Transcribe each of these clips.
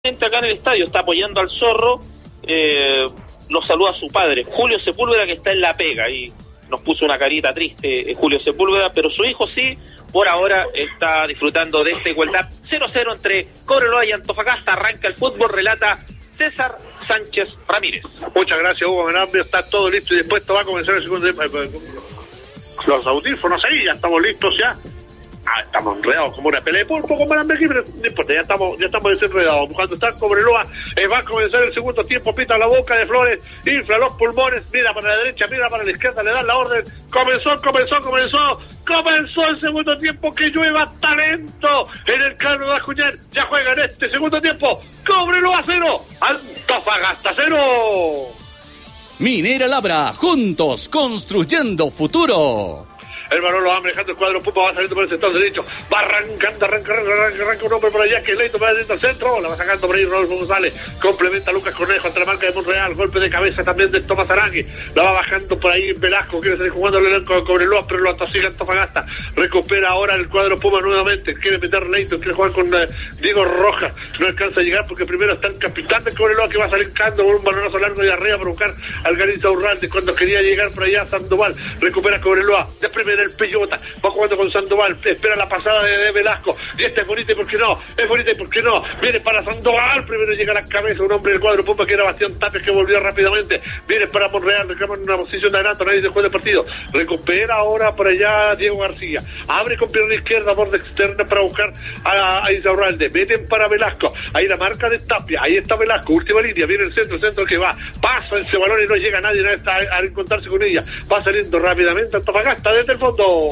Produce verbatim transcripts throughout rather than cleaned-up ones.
acá en el estadio, está apoyando al Zorro, eh, lo saluda a su padre, Julio Sepúlveda, que está en la pega, y nos puso una carita triste eh, Julio Sepúlveda, pero su hijo sí, por ahora está disfrutando de esta igualdad. Cero cero entre Cobreloa y Antofagasta, arranca el fútbol, relata César Sánchez Ramírez. Muchas gracias, Hugo Menambio, está todo listo y dispuesto, va a comenzar el segundo tiempo. Los audífonos ahí, ya estamos listos ya. Ah, estamos enredados como una pelea de pulpo con Menambio aquí, pero no importa, ya estamos, ya estamos desenredados. Cuando está Cobreloa, eh, va a comenzar el segundo tiempo, pita la boca de Flores, infla los pulmones, mira para la derecha, mira para la izquierda, le dan la orden. Comenzó, comenzó, comenzó. Comenzó el segundo tiempo, que llueva talento en el Carlos de Acuñar. Ya juega en este segundo tiempo. Cobreloa cero, Antofagasta cero. Minera Labra, juntos construyendo futuro. El balón lo va manejando el cuadro Puma, va saliendo por el sector derecho, va arrancando, arranca, arranca, arranca, arranca un hombre por allá, que Leito va dentro al centro, la va sacando por ahí Rodolfo González, complementa a Lucas Cornejo ante la marca de Monreal, golpe de cabeza también de Tomás Arangui, la va bajando por ahí Velasco, quiere salir jugando el elenco de Cobreloa, pero lo atosiga Antofagasta, recupera ahora el cuadro Puma nuevamente, quiere meter Leito, quiere jugar con eh, Diego Rojas, no alcanza a llegar porque primero está el capitán de Cobreloa que va saliendo con un balonazo largo de arriba para buscar al Garita Urralde, cuando quería llegar por allá Sandoval, recupera Cobreloa, de primera el Peyota, va jugando con Sandoval, espera la pasada de, de Velasco, y esta es bonita y por qué no, es bonita y por qué no, viene para Sandoval, primero llega a la cabeza un hombre del cuadro Pumba que era Bastián Tapia, que volvió rápidamente, viene para Monreal, reclama en una posición de adelanto, nadie se juega el partido, recupera ahora por allá Diego García, abre con pierna izquierda, borde externa para buscar a, a Isaurralde, meten para Velasco, ahí la marca de Tapia, ahí está Velasco, última línea, viene el centro, el centro que va, pasa ese balón y no llega nadie, nadie está a, a encontrarse con ella, va saliendo rápidamente Antofagasta desde el fondo.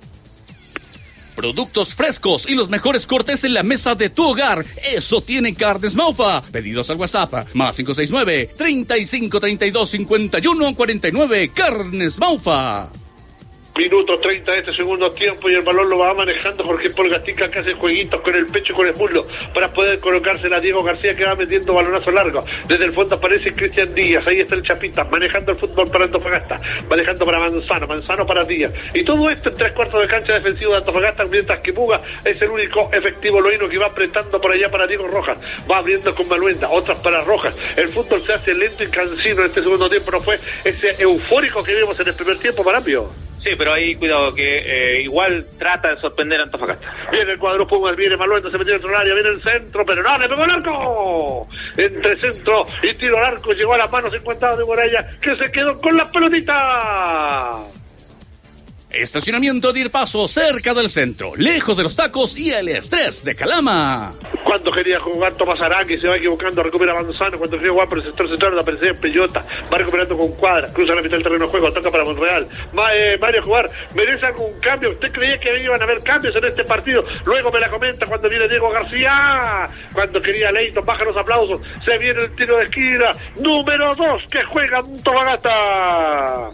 Productos frescos y los mejores cortes en la mesa de tu hogar. Eso tiene Carnes Maufa. Pedidos al WhatsApp más cinco seis nueve, treinta y cinco, treinta y dos, cincuenta y uno, cuarenta y nueve. Carnes Maufa. Minuto treinta de este segundo tiempo y el balón lo va manejando Jorge Paul Gatica, que hace jueguitos con el pecho y con el muslo para poder colocársela a Diego García, que va metiendo balonazo largo. Desde el fondo aparece Cristian Díaz, ahí está el Chapita, manejando el fútbol para Antofagasta, manejando para Manzano, Manzano para Díaz. Y todo esto en tres cuartos de cancha defensivo de Antofagasta, mientras que Puga es el único efectivo loíno que va apretando por allá para Diego Rojas, va abriendo con Maluenda, otras para Rojas. El fútbol se hace lento y cansino en este segundo tiempo, no fue ese eufórico que vimos en el primer tiempo, Marambio. Sí, pero ahí cuidado que eh, igual trata de sorprender a Antofagasta. Viene el cuadro Pumas, viene Maluenda, se metió dentro del área, viene el centro, pero no, le pegó el arco. Entre centro y tiro al arco, llegó a las manos encuadradas de Moraya, que se quedó con la pelotita. Estacionamiento de Ir Paso, cerca del centro, lejos de los tacos y el estrés de Calama. Cuando quería jugar Tomás Arangui, se va equivocando, recupera Manzano. Cuando quería jugar por el sector central, aparecía en Peyota, va recuperando con Cuadra, cruza la mitad del terreno de juego, toca para Monreal. Va, eh, Mario jugar, merece algún cambio. ¿Usted creía que iban a haber cambios en este partido? Luego me la comenta cuando viene Diego García. Cuando quería Leito, baja los aplausos. Se viene el tiro de esquina, número dos, que juega Antofagasta.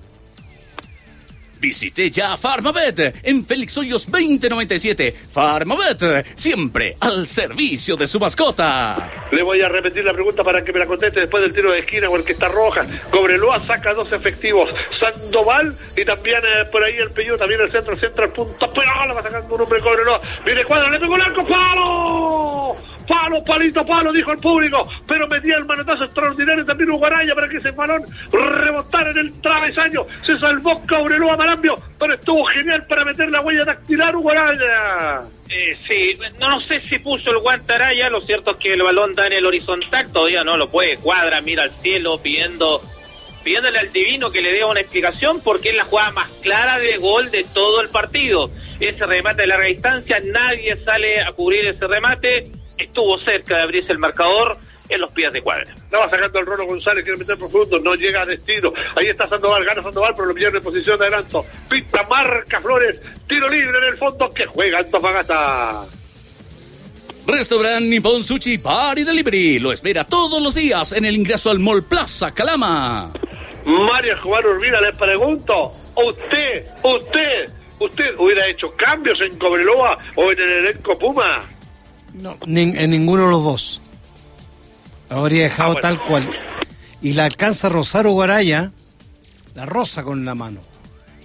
Visite ya Farmavet en Félix Hoyos veinte noventa y siete. Farmavet, siempre al servicio de su mascota. Le voy a repetir la pregunta para que me la conteste después del tiro de esquina o el que está roja. Cobreloa saca dos efectivos, Sandoval y también eh, por ahí el Peyota, también el centro, el centro, el punto, pero la va sacando un hombre Cobreloa. Viene Cuadra, le pegó el arco, ¡palo! Palo, palito, palo, dijo el público, pero metía el manotazo extraordinario también Uguaraya para que ese balón rebotara en el travesaño. Se salvó Cobreloa Marambio, pero estuvo genial para meter la huella dactilar Uguaraya. Eh, sí, no, no sé si puso el guante Araya, lo cierto es que el balón da en el horizontal, todavía no lo puede. Cuadra, mira al cielo pidiendo, pidiéndole al divino que le dé una explicación porque es la jugada más clara de gol de todo el partido. Ese remate de larga distancia, nadie sale a cubrir ese remate. Estuvo cerca de abrirse el marcador en los pies de Cuadra. Estaba sacando el Rolo González, quiere meter profundo, no llega a destino. Ahí está Sandoval, gana Sandoval, pero lo pierde en posición de adelanto. Pinta, marca Flores, tiro libre en el fondo que juega Antofagasta. Restaurant Nippon Sushi Bar y Delivery lo espera todos los días en el ingreso al Mall Plaza Calama. Mario Juan Urbina, le pregunto, ¿usted, usted, usted hubiera hecho cambios en Cobreloa o en el elenco Puma? No, ni, en ninguno de los dos. Habría dejado ah, bueno. tal cual. Y la alcanza a rozar Uguaraya, la roza con la mano.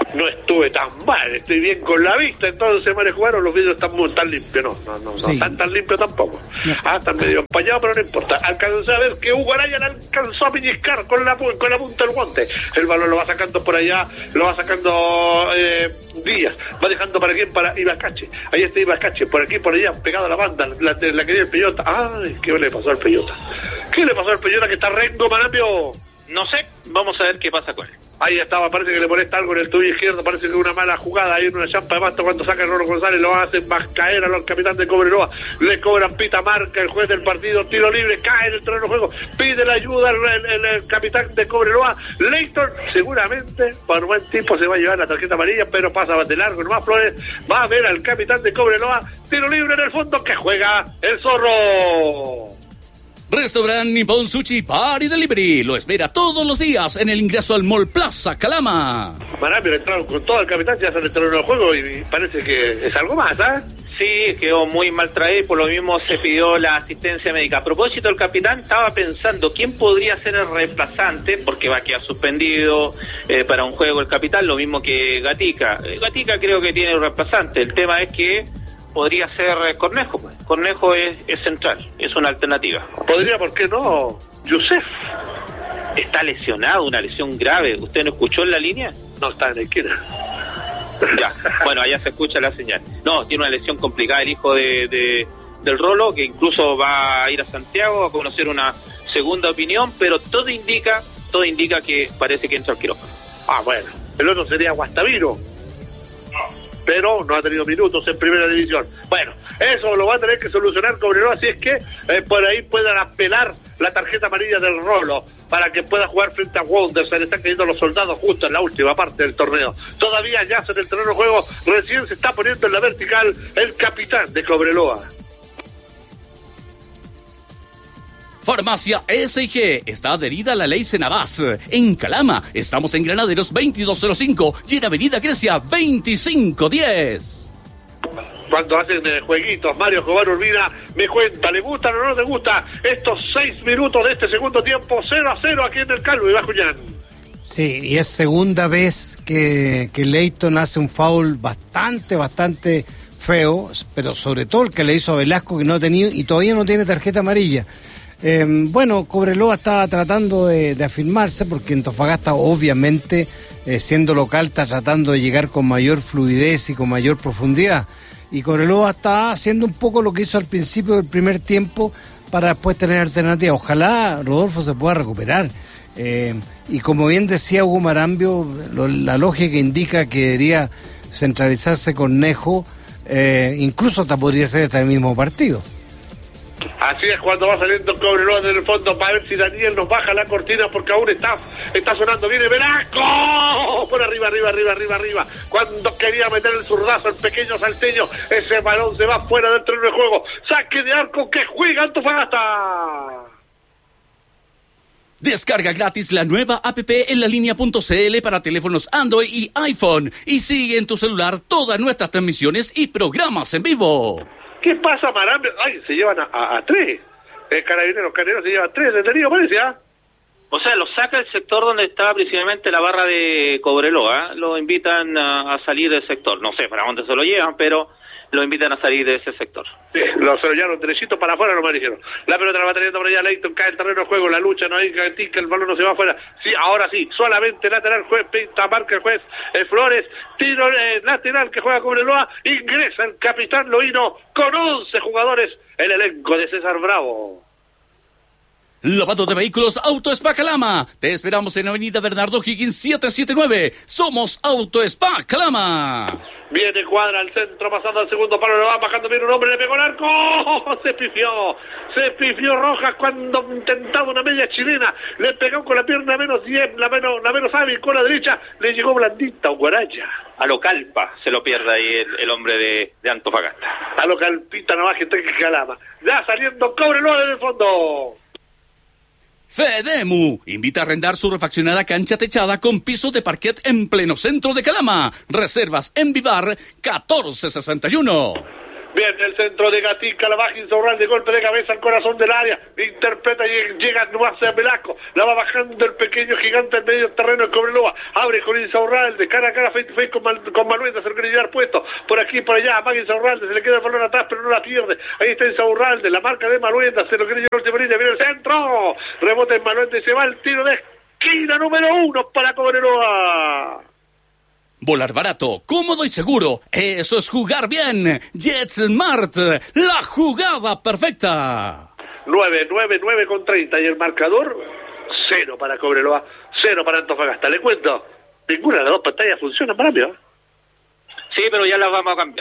No estuve tan mal, estoy bien con la vista, entonces Mario Jugaron, los vídeos están muy tan limpios, no, no, no, sí. no están tan limpios tampoco. No. Ah, están medio empañados, pero no importa. Alcancé a ver que Hugo Araya le alcanzó a pellizcar con la, con la punta del guante. El balón lo va sacando por allá, lo va sacando eh, Díaz, va dejando para quién, para Ibacache. Ahí está Ibacache, por aquí, por allá, pegado a la banda, la, la, la quería el Peyota. Ay, ¿qué le pasó al Peyota? ¿Qué le pasó al Peyota que está rengo, Marambio? No sé, vamos a ver qué pasa con él. Ahí estaba, parece que le molesta algo en el tubo izquierdo, parece que es una mala jugada, ahí en una champa de pasto cuando saca el Rolo González, lo hacen más caer a los capitán de Cobreloa, le cobran pita marca el juez del partido, tiro libre, cae en el terreno de juego, pide la ayuda el, el, el capitán de Cobreloa, Leighton, seguramente, por buen tiempo se va a llevar la tarjeta amarilla, pero pasa de largo, nomás Flores, va a ver al capitán de Cobreloa, tiro libre en el fondo que juega el Zorro. Restaurant Nippon Sushi Bar y Delivery lo espera todos los días en el ingreso al Mall Plaza Calama. Marambio, entraron con todo el capitán, ya se le entraron al juego y parece que es algo más, ¿ah? ¿eh? Sí, quedó muy mal traído y por lo mismo se pidió la asistencia médica. A propósito, el capitán estaba pensando quién podría ser el reemplazante, porque va a quedar suspendido eh, para un juego el capitán, lo mismo que Gatica. Eh, Gatica creo que tiene un reemplazante, el tema es que podría ser Cornejo, pues. Cornejo es, es central, es una alternativa. Podría, ¿por qué no? Yusef. Está lesionado, una lesión grave. ¿Usted no escuchó en la línea? No, está en la esquina. Ya, bueno, allá se escucha la señal. No, tiene una lesión complicada el hijo de, de del Rolo, que incluso va a ir a Santiago a conocer una segunda opinión, pero todo indica, todo indica que parece que entra al quirófano. Ah, bueno, el otro sería Guastavino, pero no ha tenido minutos en primera división. Bueno, eso lo va a tener que solucionar Cobreloa, así es que eh, por ahí puedan apelar la tarjeta amarilla del Rolo para que pueda jugar frente a Wanderers. Se le están cayendo los soldados justo en la última parte del torneo. Todavía ya en el terreno de juego, recién se está poniendo en la vertical el capitán de Cobreloa. Farmacia S I G está adherida a la ley Senabás. En Calama, estamos en Granaderos veintidós cero cinco y en Avenida Grecia veinticinco diez. Cuando hacen eh, jueguitos, Mario Jovar Urbina me cuenta, ¿le gustan o no le gusta estos seis minutos de este segundo tiempo? cero a cero aquí en el Calvo y Bajuñán. Sí, y es segunda vez que, que Leighton hace un foul bastante, bastante feo, pero sobre todo el que le hizo a Velasco, que no ha tenido y todavía no tiene tarjeta amarilla. Eh, bueno, Cobreloa estaba tratando de, de afirmarse porque Antofagasta obviamente, eh, siendo local, está tratando de llegar con mayor fluidez y con mayor profundidad. Y Cobreloa está haciendo un poco lo que hizo al principio del primer tiempo para después tener alternativa. Ojalá Rodolfo se pueda recuperar. Eh, y como bien decía Hugo Marambio, lo, la lógica indica que debería centralizarse con Nejo, eh, incluso hasta podría ser hasta el mismo partido. Así es cuando va saliendo Cobreloa en el fondo para ver si Daniel nos baja la cortina porque aún está, está sonando, viene Velasco por arriba, arriba, arriba, arriba, arriba, cuando quería meter el zurdazo el pequeño salteño, ese balón se va fuera del terreno de juego, saque de arco que juega Antofagasta. Descarga gratis la nueva app en la línea punto c l para teléfonos Android y iPhone y sigue en tu celular todas nuestras transmisiones y programas en vivo. ¿Qué pasa, Marambio? Ay, se llevan a, a, a tres. El carabinero, carabinero se lleva tres detenidos, parece, ¿ah? O sea, lo saca del sector donde estaba principalmente la barra de Cobreloa. Lo invitan a, a salir del sector. No sé para dónde se lo llevan, pero lo invitan a salir de ese sector. Sí, lo se lo llevaron derechito para afuera, lo maricieron. La pelota la va teniendo por allá, Leighton cae el terreno de juego, la lucha, no hay que el balón no se va afuera. Sí, ahora sí, solamente lateral, juez, pinta, marca el juez, eh, Flores, tiro eh, lateral que juega Cobreloa, ingresa el capitán Loíno con once jugadores, el elenco de César Bravo. Lavado de vehículos Auto Spa Calama. Te esperamos en Avenida Bernardo Higgins setecientos setenta y nueve. Somos Auto Spa Calama. Viene Cuadra al centro, pasando al segundo palo, lo va bajando bien un hombre, le pegó el arco, se pifió, se pifió Rojas cuando intentaba una media chilena, le pegó con la pierna menos diez, la menos, la menos hábil con la derecha, le llegó blandita a Guaraya. A lo calpa se lo pierde ahí el, el hombre de, de Antofagasta. A lo calpita nomás que está en Calama. Ya saliendo Cobreloa desde el fondo. Fedemu invita a arrendar su refaccionada cancha techada con piso de parquet en pleno centro de Calama. Reservas en Vivar catorce sesenta y uno. Bien, el centro de Gatica, la baja Insaurralde, golpe de cabeza al corazón del área, interpreta y llega nomás a Velasco, la va bajando el pequeño gigante en medio del terreno de Cobreloa, abre con Insaurralde, cara a cara, face to face con, Mal, con Maluenda, se lo quiere llevar puesto, por aquí, por allá, amaga Insaurralde, se le queda el balón atrás, pero no la pierde, ahí está Insaurralde, la marca de Maluenda, se lo quiere llevar última línea, viene el centro, rebota en Maluenda y se va el tiro de esquina número uno para Cobreloa. Volar barato, cómodo y seguro. Eso es jugar bien. JetSmart, la jugada perfecta. nueve, nueve, nueve con treinta y el marcador, cero para Cobreloa, cero para Antofagasta. Le cuento, ninguna de las dos pantallas funciona para mí, ¿eh? Sí, pero ya las vamos a cambiar.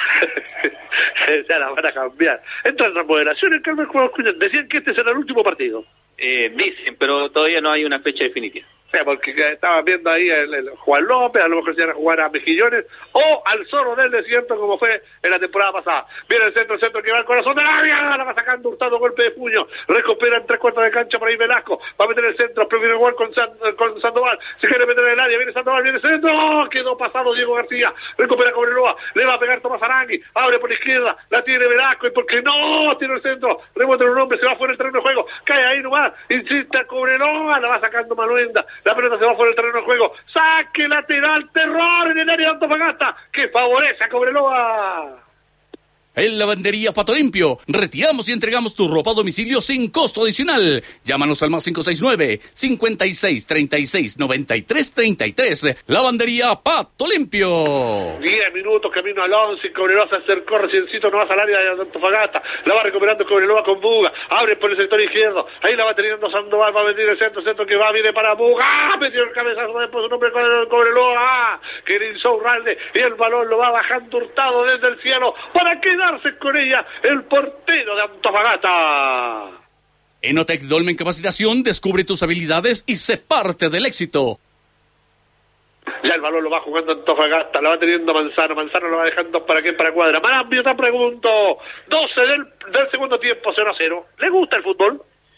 Ya las van a cambiar. Entran en remodelación en Carmen Juegos Cuñas. Decían que este será el último partido. Eh, dicen, pero todavía no hay una fecha definitiva. O sea, porque estaba viendo ahí el, el Juan López, a lo mejor se iban a jugar a Mejillones o al Zorro del Desierto, como fue en la temporada pasada. Viene el centro, el centro que va al corazón del área, la va sacando Hurtado, golpe de puño, recupera en tres cuartos de cancha por ahí Velasco, va a meter el centro, prefiere jugar con, San, con Sandoval, se quiere meter en el área, viene Sandoval, viene el centro, quedó pasado Diego García, recupera Cobreloa, le va a pegar Tomás Arangui, abre por izquierda, la tiene Velasco, y porque no, tiene el centro, rebota un hombre, se va fuera del terreno de juego, cae ahí nomás, insiste a Cobreloa, la va sacando Maluenda, la pelota se va fuera del terreno de juego, saque lateral, terror en el área de Antofagasta, que favorece a Cobreloa. En Lavandería Pato Limpio, retiramos y entregamos tu ropa a domicilio sin costo adicional. Llámanos al más cinco seis nueve, cincuenta y seis, treinta y seis, noventa y tres, treinta y tres. Lavandería Pato Limpio. Diez minutos camino al once, Cobreloa se acercó reciencito nomás al área de Antofagasta, la va recuperando Cobreloa con Buga, abre por el sector izquierdo, ahí la va teniendo Sandoval, va a venir el centro, centro que va, viene para Buga, ¡ah! Metió el cabezazo después un hombre con el Cobreloa, ¡ah! Que era Insaurralde, y el balón lo va bajando Hurtado desde el cielo, para quedar con ella el portero de Antofagasta. Enotec Dolmen Capacitación, descubre tus habilidades y sé parte del éxito. Ya el balón lo va jugando Antofagasta, la va teniendo Manzano, Manzano lo va dejando para qué, para Cuadra. Marambio, te pregunto, doce del, del segundo tiempo, cero a cero. ¿Le gusta el fútbol?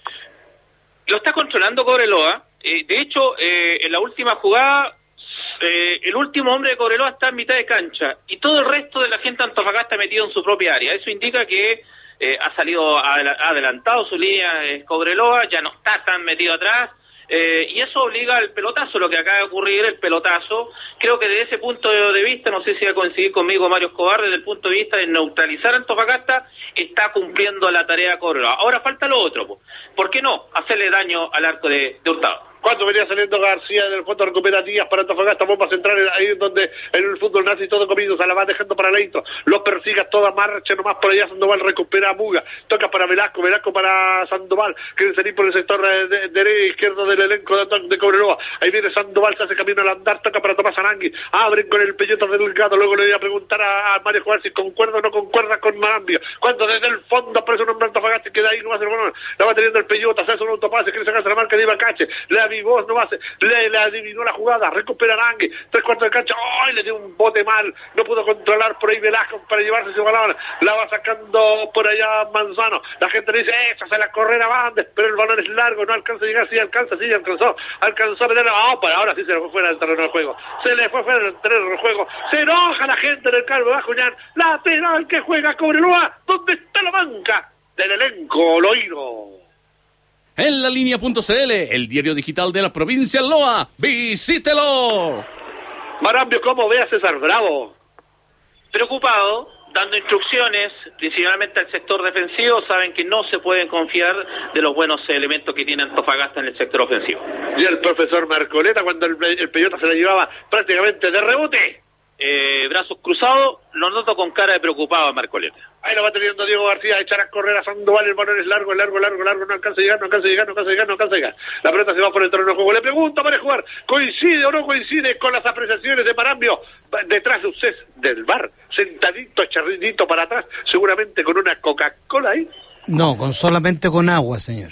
Lo está controlando Cobreloa. Eh, de hecho, eh, en la última jugada, Eh, el último hombre de Cobreloa está en mitad de cancha y todo el resto de la gente de Antofagasta metido en su propia área. Eso indica que eh, ha salido adel- adelantado su línea eh, Cobreloa, ya no está tan metido atrás eh, y eso obliga al pelotazo, lo que acaba de ocurrir, el pelotazo. Creo que desde ese punto de vista, no sé si va a coincidir conmigo Mario Escobar, desde el punto de vista de neutralizar a Antofagasta, está cumpliendo la tarea Cobreloa. Ahora falta lo otro, po. ¿Por qué no hacerle daño al arco de, de Hurtado? Cuando venía saliendo García del fondo, recupera Díaz para Antofagasta, bomba central, ahí donde el fútbol nace y todo comido, se la va dejando para Leito, lo persigue a toda marcha, nomás por allá Sandoval recupera a Buga, toca para Velasco, Velasco para Sandoval, quiere salir por el sector de, de, de izquierdo del elenco de, de Cobreloa, ahí viene Sandoval, se hace camino al andar, toca para Tomás Arangui, abren con el pelleto del gato, luego le voy a preguntar a, a Mario Juárez si concuerda o no concuerda con Marambio, cuando desde el fondo aparece un hombre Antofagasta y queda ahí nomás el balón, la va teniendo el pelleto, se hace un autopase, quiere sacarse la marca de Ibacache, le avivó, no va Le, le adivinó la jugada, recupera Arangui, tres cuartos de cancha, ¡ay! Le dio un bote mal, no pudo controlar por ahí Velasco para llevarse su balón, la va sacando por allá Manzano, la gente le dice, esa se la correra Bandes, pero el balón es largo, no alcanza a llegar, sí alcanza, sí alcanzó, alcanzó a meterla, oh, pero ahora sí se le fue fuera del terreno del juego, se le fue fuera del terreno del juego, se enoja la gente del Calvo de Bajuñán, lateral que juega Cobreloa, ¿dónde está la banca del elenco Loiro? En la línea punto c l, el diario digital de la provincia de Loa. ¡Visítelo! Marambio, ¿cómo ve a César Bravo? Preocupado, dando instrucciones, principalmente al sector defensivo. Saben que no se pueden confiar de los buenos elementos que tiene Antofagasta en el sector ofensivo. Y el profesor Marcoleta, cuando el, el Peyota se la llevaba prácticamente de rebote. Eh, brazos cruzados, lo noto con cara de preocupado a Marcoleta. Ahí lo va teniendo Diego García, echar a correr a Sandoval, el balón es largo, largo, largo, largo, no alcanza a llegar, no alcanza a llegar, no alcanza a llegar, no alcanza a llegar. La pelota se va por el terreno de juego. Le pregunto para jugar, ¿coincide o no coincide con las apreciaciones de Marambio? Detrás de usted del bar, sentadito, echarridito para atrás, seguramente con una Coca-Cola ahí. No, con solamente con agua, señor.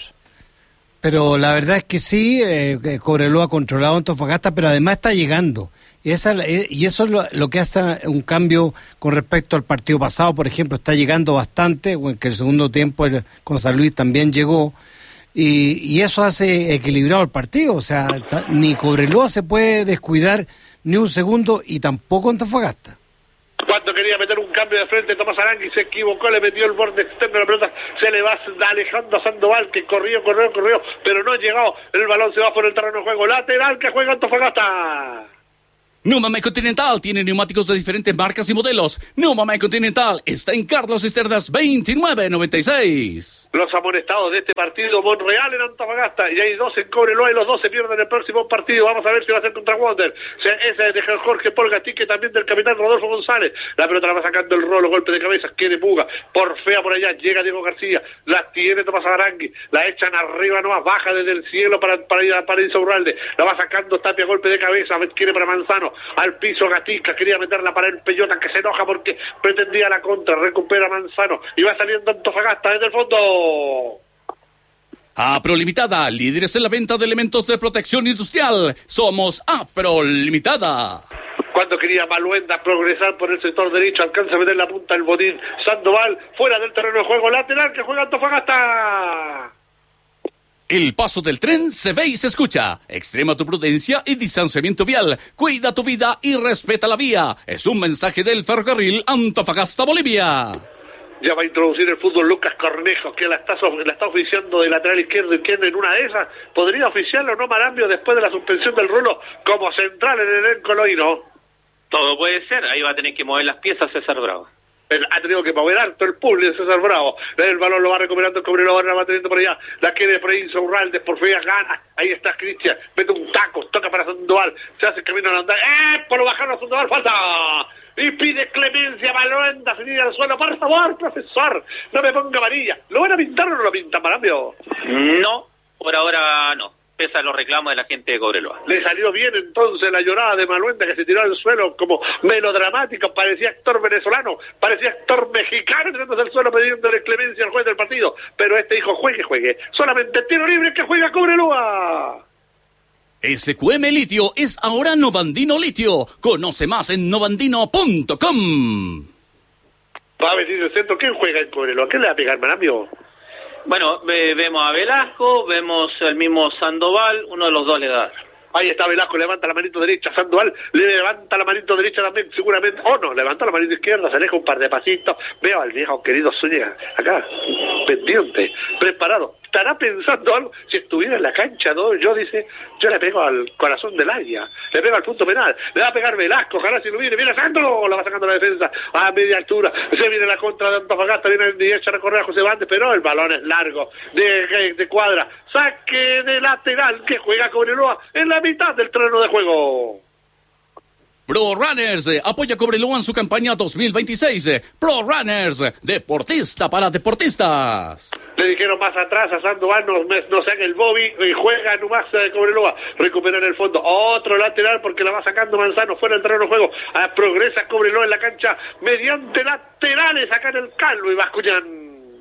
Pero la verdad es que sí, eh, Cobreloa ha controlado Antofagasta, pero además está llegando. Y, esa, y eso es lo, lo que hace un cambio con respecto al partido pasado, por ejemplo, está llegando bastante, que el segundo tiempo el, con San Luis también llegó, y, y eso hace equilibrado el partido. O sea, ta, ni Cobreloa se puede descuidar ni un segundo, y tampoco Antofagasta. Cuando quería meter un cambio de frente, Tomás Arangui se equivocó, le metió el borde externo de la pelota, se le va alejando a Sandoval, que corrió, corrió, corrió, pero no llegó, el balón se va por el terreno de juego, lateral que juega Antofagasta. Numamay Continental tiene neumáticos de diferentes marcas y modelos. Numamay Continental está en Carlos Cisternas veintinueve noventa y seis. Los amonestados de este partido, Monreal en Antofagasta, y hay dos en Cobreloa y los dos se pierden el próximo partido. Vamos a ver si va a ser contra Wander. Esa es de Jorge Polgatique, también del capitán Rodolfo González. La pelota la va sacando el rolo, golpe de cabeza, quiere Puga, por fea por allá, llega Diego García, la tiene Tomás Arangui, la echan arriba nomás, baja desde el cielo para, para ir a París Urralde, la va sacando Tapia, golpe de cabeza, quiere para Manzano, al piso Gatica, quería meterla para el Peyota, que se enoja porque pretendía la contra, recupera Manzano y va saliendo Antofagasta desde el fondo. Apro Limitada, líderes en la venta de elementos de protección industrial. Somos Apro Limitada. Cuando quería Maluenda progresar por el sector derecho, alcanza a meter la punta el botín Sandoval, fuera del terreno de juego, lateral que juega Antofagasta. El paso del tren se ve y se escucha. Extrema tu prudencia y distanciamiento vial. Cuida tu vida y respeta la vía. Es un mensaje del ferrocarril Antofagasta, Bolivia. Ya va a introducir el fútbol Lucas Cornejo, que la está, la está oficiando de lateral izquierdo, izquierdo en una de esas. ¿Podría oficiarlo o no Marambio después de la suspensión del Rulo como central en el elenco loíno? Todo puede ser, ahí va a tener que mover las piezas César Bravo. Ha tenido que mover harto el público de César Bravo. El balón lo va recuperando el Cobreloa, la va teniendo por allá. La quiere por ahí Urralde, por fea gana. Ahí está Cristian, mete un taco, toca para Sandoval. Se hace el camino al andar. ¡Eh! Por lo bajaron a Sandoval, falta. Y pide clemencia, Maluenda, se tira al suelo. Por favor, profesor, no me ponga amarilla. ¿Lo van a pintar o no lo pintan, Marambio? No, por ahora no. Pese a los reclamos de la gente de Cobreloa. Le salió bien entonces la llorada de Maluenda, que se tiró al suelo como melodramático, parecía actor venezolano, parecía actor mexicano tirándose al suelo pidiéndole clemencia al juez del partido, pero este dijo juegue, juegue, solamente tiro libre que juega Cobreloa. S Q M Litio es ahora Novandino Litio. Conoce más en novandino punto com. Va a venir el centro, ¿quién juega en Cobreloa? ¿Qué le va a pegar, Marambio? Bueno, ve, vemos a Velasco, vemos al mismo Sandoval, uno de los dos le da. Ahí está Velasco, levanta la manito derecha, Sandoval le levanta la manito derecha también, seguramente, o oh, no, levanta la manito izquierda, se aleja un par de pasitos, veo al viejo querido Zúñiga, acá, pendiente, preparado. Estará pensando algo, si estuviera en la cancha, ¿no? Yo dice, yo le pego al corazón del área, le pego al punto penal, le va a pegar Velasco, ojalá si lo viene, viene Sandro, lo va sacando la defensa a media altura, se viene la contra de Antofagasta, viene el derecha a correr a José Bandes, pero el balón es largo, de, de cuadra, saque de lateral que juega Cobreloa en la mitad del terreno de juego. Pro Runners eh, apoya a Cobreloa en su campaña dos mil veintiséis. Eh, Pro Runners, deportista para deportistas. Le dijeron más atrás a Sandoval, no, no se haga el Bobby, y juega nomás de Cobreloa, recupera en el fondo, otro lateral porque la va sacando Manzano fuera del terreno de juego, ah, progresa Cobreloa en la cancha, mediante laterales acá en el Calvo y Bascuñán.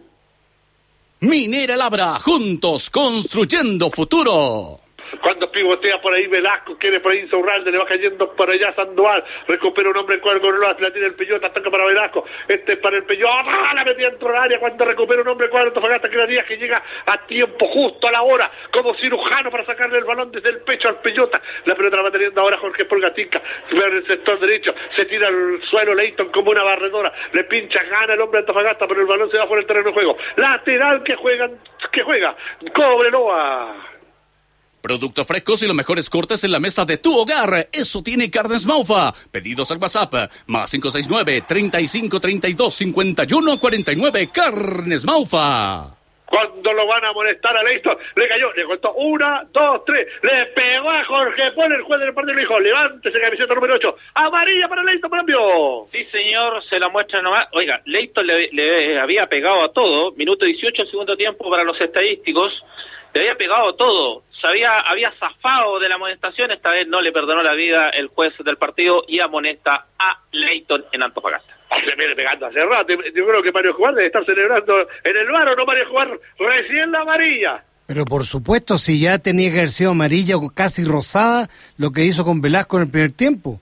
Minera Labra, juntos construyendo futuro. Cuando pivotea por ahí Velasco, quiere por ahí Insaurralde, le va cayendo por allá Sandoval, recupera un hombre en cuadro con la tiene el Peyota, ataca para Velasco, este es para el Peyota, ¡ah! La metía dentro del área, cuando recupera un hombre en cuadro, Antofagasta, que era Díaz, que llega a tiempo, justo a la hora, como cirujano para sacarle el balón desde el pecho al Peyota, la pelota la va teniendo ahora Jorge Polgatica, en el sector derecho, se tira al suelo Leighton como una barredora, le pincha, gana el hombre de Antofagasta, pero el balón se va por el terreno de juego, lateral que juega, que juega, Cobreloa. Productos frescos y los mejores cortes en la mesa de tu hogar. Eso tiene Carnes Maufa. Pedidos al WhatsApp. Más cinco seis nueve, treinta y cinco, treinta y dos, cincuenta y uno, cuarenta y nueve. Carnes Maufa. Cuando lo van a molestar a Leighton, le cayó, le contó una, dos, tres, le pegó a Jorge Paul, el juez del partido, le dijo, levántese camiseta número ocho, amarilla para Leighton, cambio. Sí, señor, se la muestra nomás. Oiga, Leighton le, le había pegado a todo, minuto dieciocho, el segundo tiempo para los estadísticos, le había pegado a todo, se había, había zafado de la amonestación, esta vez no le perdonó la vida el juez del partido y amonesta a Leighton en Antofagasta. Se viene pegando hace rato, yo creo que Mario Escobar debe estar celebrando en el bar, ¿o no, Mario Escobar? Recién la amarilla. Pero por supuesto, si ya tenía que haber sido amarilla o casi rosada, lo que hizo con Velasco en el primer tiempo.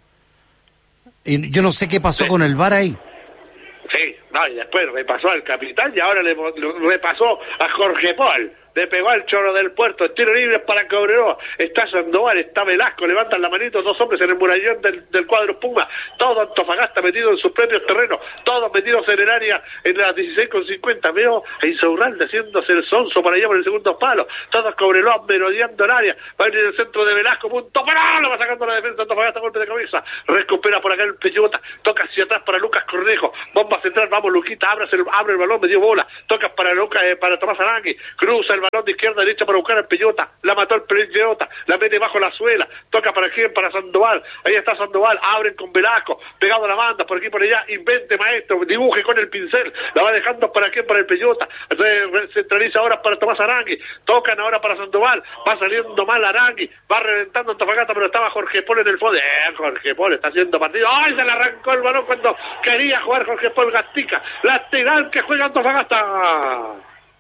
Y yo no sé qué pasó sí. con el V A R ahí. Sí, no, y después repasó al capitán y ahora le, le repasó a Jorge Paul. le pegó al Chorro del Puerto, el tiro libre para Cobreloa, está Sandoval, está Velasco, levantan la manito, dos hombres en el murallón del, del cuadro Puma, todo Antofagasta metido en sus propios terrenos, todos metidos en el área, en las dieciséis con cincuenta, veo a Insaurralde haciéndose el sonso para allá por el segundo palo, todos Cobreloa merodeando el área, va a ir en el centro de Velasco, punto para, lo va sacando la defensa, Antofagasta, golpe de cabeza, recupera por acá el Peyota, toca hacia atrás para Lucas Cornejo, bomba central, vamos Luquita, abre el, abre el balón, me dio bola, toca para Lucas, eh, para Tomás Arangui, cruza el balón de izquierda a derecha para buscar al Peyota, la mató el Peyota, la mete bajo la suela, toca para quién, para Sandoval, ahí está Sandoval, abren con Velasco, pegado a la banda, por aquí por allá, invente maestro, dibuje con el pincel, la va dejando para quién, para el Peyota, centraliza ahora para Tomás Arangui, tocan ahora para Sandoval, va saliendo mal Arangui, va reventando Antofagasta, pero estaba Jorge Pol en el fondo, eh, Jorge Pol está haciendo partido, ¡ay! Se le arrancó el balón cuando quería jugar Jorge Pol Gatica, lateral que juega Antofagasta.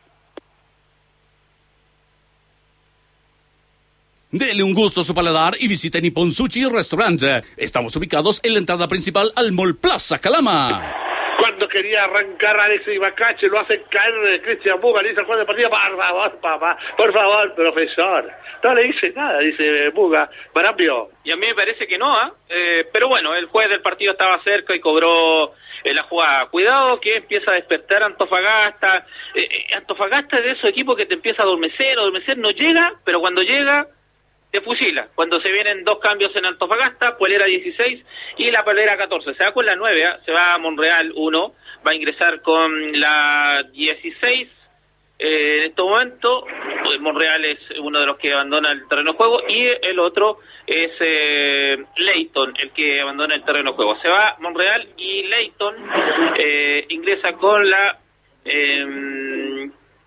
Dele un gusto a su paladar y visite Nippon Sushi Restaurant. Estamos ubicados en la entrada principal al Mall Plaza Calama. Cuando quería arrancar a Alexis Ibacache, lo hace caer Cristian Buga, le dice al juez de partida, por favor, papá, por favor, profesor. No le dice nada, dice Buga, Marambio. Y a mí me parece que no, ¿eh? Eh, pero bueno, el juez del partido estaba cerca y cobró eh, la jugada. Cuidado que empieza a despertar Antofagasta. Eh, eh, Antofagasta es de esos equipos que te empieza a adormecer, adormecer, no llega, pero cuando llega te fusila. Cuando se vienen dos cambios en Antofagasta, Polera dieciséis y la Polera catorce. Se va con la nueve, ¿eh? Se va a Monreal uno, va a ingresar con la dieciséis. Eh, en este momento, Monreal es uno de los que abandona el terreno de juego y el otro es eh, Leighton, el que abandona el terreno de juego. Se va Monreal y Leighton eh, ingresa con la eh,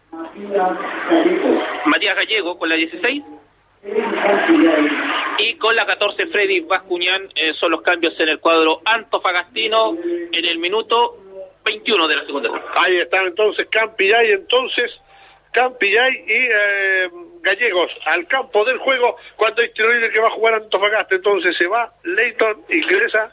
Matías Gallego con la dieciséis. Y con la catorce Freddy Bascuñán. eh, son los cambios en el cuadro antofagastino en el minuto veintiuno de la segunda. Ahí están entonces Campillay, entonces Campillay y eh, Gallegos al campo del juego cuando hay tiro libre que va a jugar Antofagasta. Entonces se va Leighton, ingresa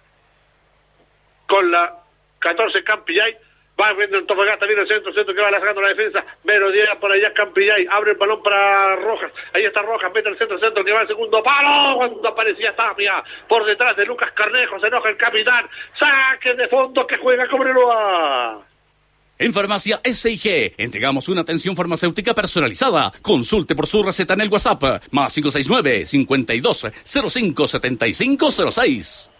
con la catorce Campillay. Va viendo Antofagasta, viene el centro, centro que va sacando la defensa, merodea por allá Campillay, abre el balón para Rojas, ahí está Rojas, mete el centro, centro que va al segundo palo, cuando aparecía Tapia, por detrás de Lucas Cornejo, se enoja el capitán, saque de fondo que juega Cobreloa. En Farmacia S I G, entregamos una atención farmacéutica personalizada. Consulte por su receta en el WhatsApp, más cinco seis nueve, cincuenta y dos, cero cinco, setenta y cinco cero seis.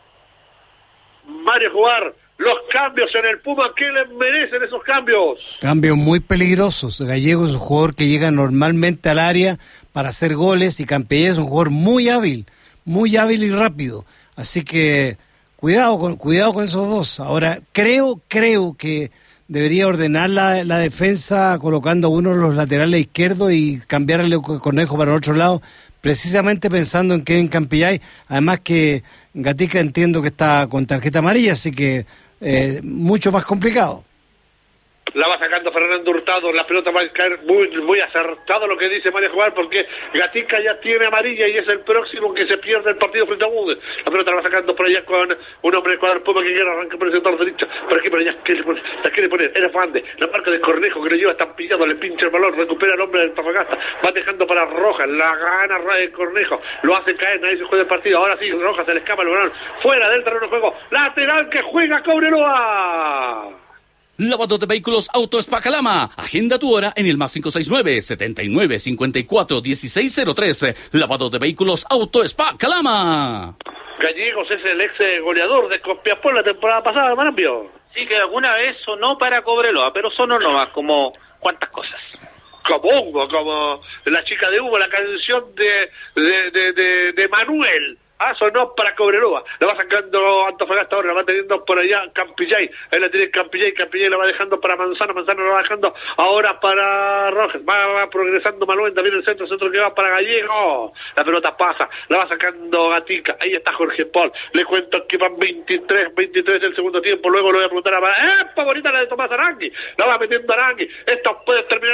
Mario Jugar, los cambios en el Puma, ¿qué les merecen esos cambios? Cambios muy peligrosos. Gallego es un jugador que llega normalmente al área para hacer goles y Campillay es un jugador muy hábil, muy hábil y rápido. Así que cuidado con, cuidado con esos dos. Ahora, creo, creo que debería ordenar la, la defensa colocando a uno de los laterales izquierdos y cambiarle el Cornejo para el otro lado, precisamente pensando en Kevin Campillay. Además que Gatica entiendo que está con tarjeta amarilla, así que eh, mucho más complicado. La va sacando Fernando Hurtado, la pelota va a caer muy muy acertado lo que dice María Jugar, porque Gatica ya tiene amarilla y es el próximo que se pierde el partido frente a Mude. La pelota la va sacando por allá con un hombre de cuadro Puma que quiere arrancar por el sector derecho, por aquí por allá, ¿qué le pone? La quiere poner, era Fande, la marca de Cornejo que lo lleva estampillado, le pincha el balón, recupera el hombre del Antofagasta, va dejando para Rojas, la gana de Cornejo, lo hace caer, nadie se juega el partido, ahora sí, Rojas se le escapa el balón, fuera del terreno de juego, lateral que juega Cobreloa. Lavado de vehículos Auto Spa Calama. Agenda tu hora en el más cinco seis nueve, setenta y nueve, cincuenta y cuatro, dieciséis cero tres. Lavado de vehículos Auto Spa Calama. Gallegos es el ex goleador de Copiapó la temporada pasada, Marambio. Sí, que alguna vez sonó para Cobreloa, pero sonó nomás, como cuántas cosas. Como Hugo, como la chica de Hugo, la canción de, de, de, de, de Manuel. Ah, sonó para Cobreloa, la va sacando Antofagasta ahora, la va teniendo por allá Campillay, ahí la tiene Campillay, Campillay la va dejando para Manzano, Manzano la va dejando ahora para Rojas, va, va progresando Manuel, también el centro, centro que va para Gallego, la pelota pasa, la va sacando Gatica, ahí está Jorge Paul, le cuento que van veintitrés, veintitrés el segundo tiempo, luego lo voy a preguntar a ¡eh, favorita la de Tomás Arangui! La va metiendo Arangui, esto puede terminar en un golazo.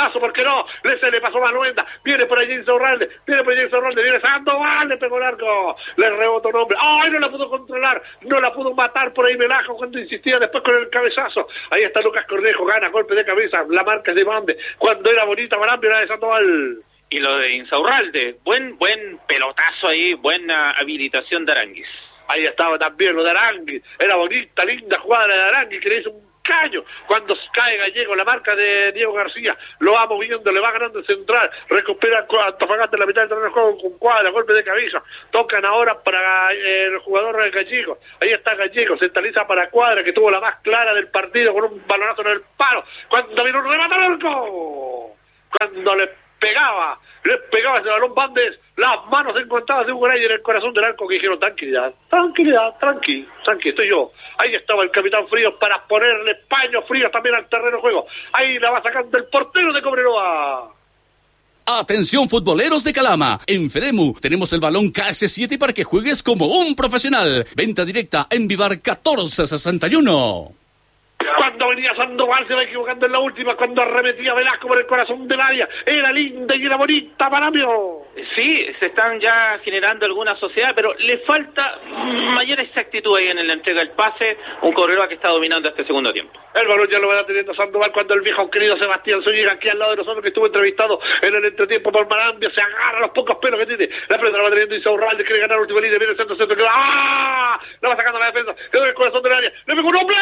cabezazo, ¿por qué no? Le se le pasó Maluenda, viene por allí Insaurralde, viene por allí Insaurralde, viene Sandoval, le pegó el arco, le rebotó un hombre, ¡ay, no la pudo controlar! No la pudo matar por ahí Melajo cuando insistía después con el cabezazo. Ahí está Lucas Cornejo, gana, golpe de cabeza, la marca es de Bande, cuando era bonita Marambio era de Sandoval. Y lo de Insaurralde, buen buen pelotazo ahí, buena habilitación de Aranguis. Ahí estaba también lo de Aranguis, era bonita, linda jugada de Aranguis, que le hizo un caño cuando cae Gallego, la marca de Diego García, lo va moviendo, le va ganando el central, recupera Antofagasta en la mitad del terreno de juego con Cuadra, golpe de cabeza, tocan ahora para el jugador Gallego, ahí está Gallego, centraliza para Cuadra, que tuvo la más clara del partido con un balonazo en el palo, cuando vino un remate al arco, cuando le pegaba, le pegaba ese balón Bandes, las manos encontradas de Hugo Reyes en el corazón del arco, que dijeron tranquilidad, tranquilidad, tranqui, tranqui, estoy yo. Ahí estaba el capitán Fríos para ponerle paños fríos también al terreno de juego. Ahí la va sacando el portero de Cobreloa. Atención futboleros de Calama, en Feremu tenemos el balón K S siete para que juegues como un profesional. Venta directa en Vivar catorce sesenta y uno. Cuando venía Sandoval se va equivocando en la última, cuando arremetía Velasco por el corazón del área, era linda y era bonita, Marambio. Sí, se están ya generando algunas sociedades, pero le falta mayor exactitud ahí en la entrega del pase, un Cobreloa que está dominando este segundo tiempo. El balón ya lo va teniendo Sandoval cuando el viejo querido Sebastián Zúñiga, aquí al lado de nosotros, que estuvo entrevistado en el entretiempo por Marambio, se agarra los pocos pelos que tiene, la pelota la va teniendo Insaurralde, quiere ganar la última línea, viene el centro, centro, que va, ¡ah! La va sacando la defensa, quedó en el corazón del área, le pegó un hombre,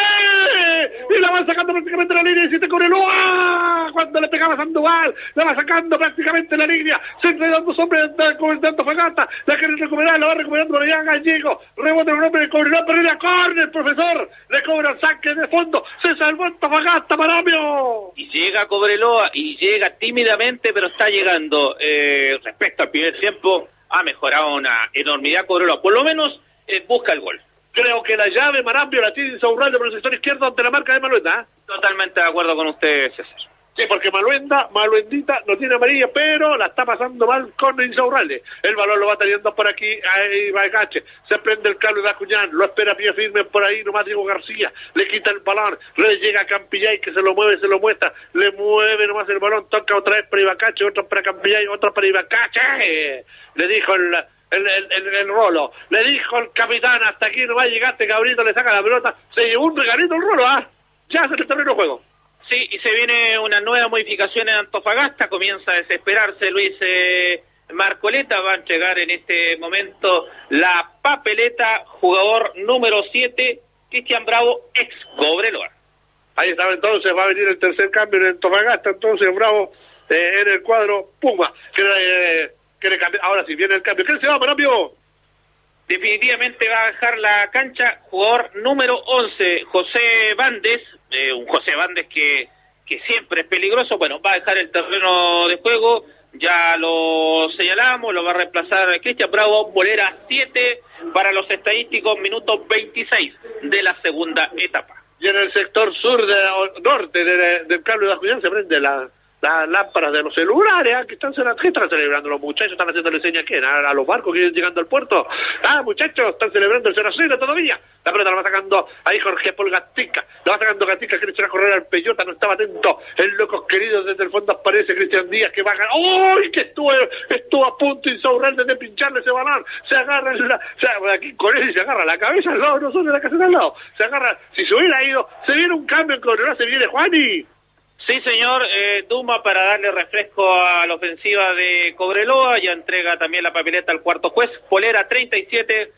y la van sacando prácticamente la línea, y siete Cobreloa, cuando le pegaba Sandoval, la va sacando prácticamente la línea, se entregan dos hombres de Antofagasta, la quieren recuperar, la va recuperando por allá Gallego, rebota un hombre de Cobreloa, pero la corner, profesor, le cobra el saque de fondo, se salvó Antofagasta, Marambio. Y llega Cobreloa, y llega tímidamente, pero está llegando, eh, respecto al primer tiempo, ha mejorado una enormidad Cobreloa, por lo menos eh, busca el gol. Creo que la llave Marambio la tiene Insaurralde por el sector izquierdo ante la marca de Maluenda, ¿eh? Totalmente de acuerdo con usted, César. Sí, porque Maluenda, Maluendita no tiene amarilla, pero la está pasando mal con Insaurralde. El balón lo va teniendo por aquí, ahí va Gache, se prende el cable de Acuñán, lo espera a pie firme por ahí, nomás Diego García, le quita el balón, le llega a Campillay, que se lo mueve, se lo muestra, le mueve nomás el balón, toca otra vez para Ibacache, otra para Campillay, otra para Ibacache, le dijo el... El, el, el, el Rolo, le dijo el capitán, hasta aquí no va a llegar, este cabrito le saca la pelota, se llevó un regalito el Rolo, ¿ah? Ya se le terminó el juego. Sí, y se viene una nueva modificación en Antofagasta, comienza a desesperarse Luis eh, Marcoleta, va a entregar en este momento la papeleta, jugador número siete, Cristian Bravo, ex Cobreloa. Ahí estaba entonces, va a venir el tercer cambio en Antofagasta, entonces Bravo eh, en el cuadro Puma, que eh, quiere cambiar, ahora sí viene el cambio, ¿quién se va, Marambio? Definitivamente va a dejar la cancha jugador número once, José Bandes, eh, un José Bandes que, que siempre es peligroso, bueno, va a dejar el terreno de juego, ya lo señalamos, lo va a reemplazar Cristian Bravo, bolera siete para los estadísticos, minuto veintiséis de la segunda etapa. Y en el sector sur, de, o, norte de, de, del cable de Acuñán se prende la... las lámparas de los celulares, ¿eh? que están, ¿qué están celebrando los muchachos? ¿Están haciendo señas a quién? ¿A, a los barcos que vienen llegando al puerto? Ah, muchachos, están celebrando el cero a cero todavía. La pelota la va sacando ahí Jorge Paul Gatica, la va sacando Gatica, que le echó a correr al Peyota, no estaba atento. El loco querido desde el fondo aparece Cristian Díaz, que baja. ¡Uy! Que estuvo, estuvo a punto Insaurralde de pincharle ese balón. Se agarra en la, o sea, aquí con él se agarra la cabeza al lado, no son de la caseta al lado. Se agarra, si se hubiera ido, se viene un cambio en Cobreloa, se viene Juani. Sí, señor, eh, Duma para darle refresco a la ofensiva de Cobreloa, ya entrega también la papeleta al cuarto juez, polera treinta y siete,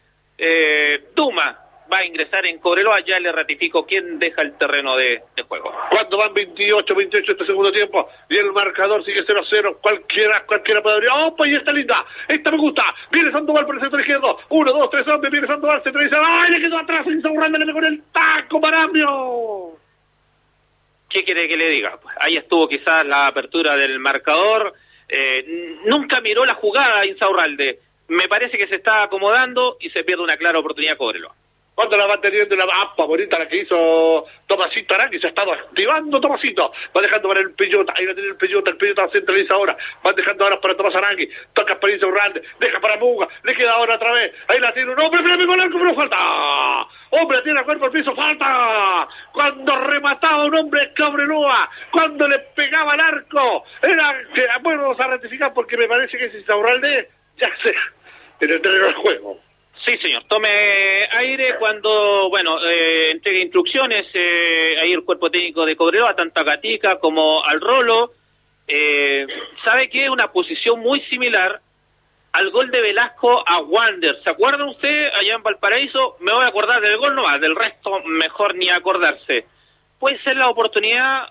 eh, Duma va a ingresar en Cobreloa, ya le ratifico quién deja el terreno de, de juego. Cuando van veintiocho, veintiocho este segundo tiempo, y el marcador sigue cero a cero, cualquiera, cualquiera puede abrir. ¡Oh, pues esta linda! ¡Esta me gusta! Viene Sandoval por el sector izquierdo, uno, dos, tres hombres, viene Sandoval, se trae, ¡ay, le quedó atrás! Insaurralde le con el taco, Marambio. ¿Qué quiere que le diga? Pues ahí estuvo quizás la apertura del marcador, eh, nunca miró la jugada Insaurralde, me parece que se está acomodando y se pierde una clara oportunidad Cobreloa. Cuando la va teniendo la apa bonita la que hizo Tomasito Arangui, se ha estado activando Tomasito, va dejando para el Peyota, ahí va a tener el Peyota, el Peyota centraliza ahora, va dejando ahora para Tomás Arangui, toca para Insaurralde, deja para Muga, le queda ahora otra vez, ahí la tiene un hombre, pero me con el arco, pero falta, hombre tiene el cuerpo al piso, falta, cuando remataba un hombre Cobreloa, cuando le pegaba al arco, era, que, bueno, vamos a ratificar porque me parece que es Insaurralde, ya sé, en el terreno del juego. Sí, señor, tome aire cuando, bueno, eh, entregue instrucciones, eh, ahí el cuerpo técnico de Cobreloa, tanto a Gatica como al Rolo, eh, sabe que es una posición muy similar al gol de Velasco a Wander. ¿Se acuerdan usted allá en Valparaíso? Me voy a acordar del gol nomás, del resto mejor ni acordarse. Puede ser la oportunidad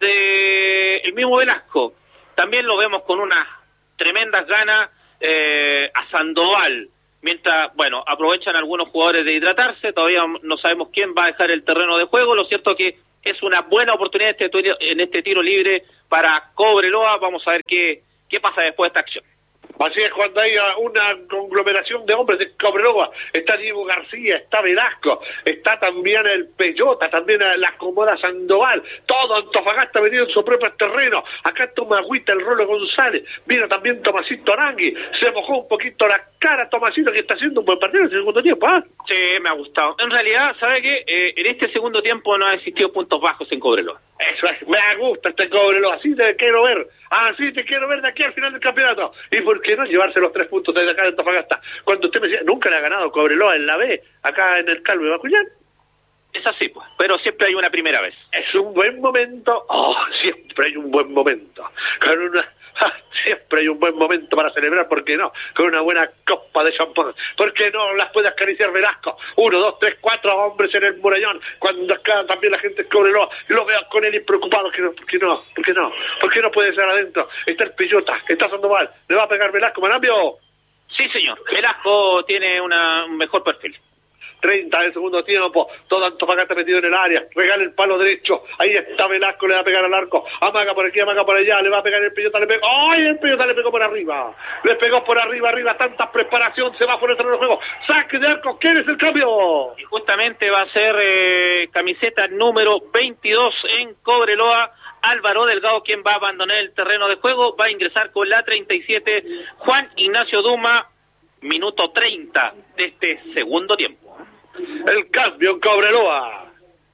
de el mismo Velasco. También lo vemos con unas tremendas ganas eh, a Sandoval. Mientras, bueno, aprovechan algunos jugadores de hidratarse, todavía no sabemos quién va a dejar el terreno de juego. Lo cierto es que es una buena oportunidad este tiro, en este tiro libre para Cobreloa. Vamos a ver qué, qué pasa después de esta acción. Así es, cuando hay una conglomeración de hombres de Cobreloa, está Diego García, está Velasco, está también el Peyota, también la acomoda Sandoval, todo Antofagasta venido en su propio terreno, acá toma agüita el Rolo González, vino también Tomasito Arangui, se mojó un poquito la cara Tomasito, que está haciendo un buen partido en el segundo tiempo, ¿ah? ¿eh? Sí, me ha gustado. En realidad, ¿sabe qué? Eh, en este segundo tiempo no ha existido puntos bajos en Cobreloa. Eso es, me gusta este Cobreloa, así te quiero ver, así te quiero ver de aquí al final del campeonato. ¿Y por qué no llevarse los tres puntos desde acá de Antofagasta? Cuando usted me decía, nunca le ha ganado Cobreloa en la B, acá en el Calvo de Bacullán. Es así, pues, pero siempre hay una primera vez. Es un buen momento, oh, siempre hay un buen momento, con una... Ah, siempre hay un buen momento para celebrar, ¿por qué no? Con una buena copa de champán, ¿por qué no las puede acariciar Velasco? Uno, dos, tres, cuatro hombres en el murallón, cuando acá también la gente Cobreloa, lo veo con él y preocupado, que no, ¿por qué no? ¿Por qué no? ¿Por qué no puede ser adentro? Está el Pillota, está Sandoval, ¿le va a pegar Velasco, Marambio? Sí, señor, Velasco tiene una, un mejor perfil. treinta del segundo tiempo, todo Antofagasta metido en el área, regala el palo derecho, ahí está Velasco, le va a pegar al arco, amaga por aquí, amaga por allá, le va a pegar el Peyota, le pegó, ¡ay! El Peyota le pegó por arriba, le pegó por arriba, arriba, tanta preparación, se va por el terreno de juego, saque de arco, ¿quién es el cambio? Y justamente va a ser eh, camiseta número veintidós en Cobreloa, Álvaro Delgado, quien va a abandonar el terreno de juego, va a ingresar con la treinta y siete, Juan Ignacio Duma, minuto treinta de este segundo tiempo. El cambio en Cobreloa.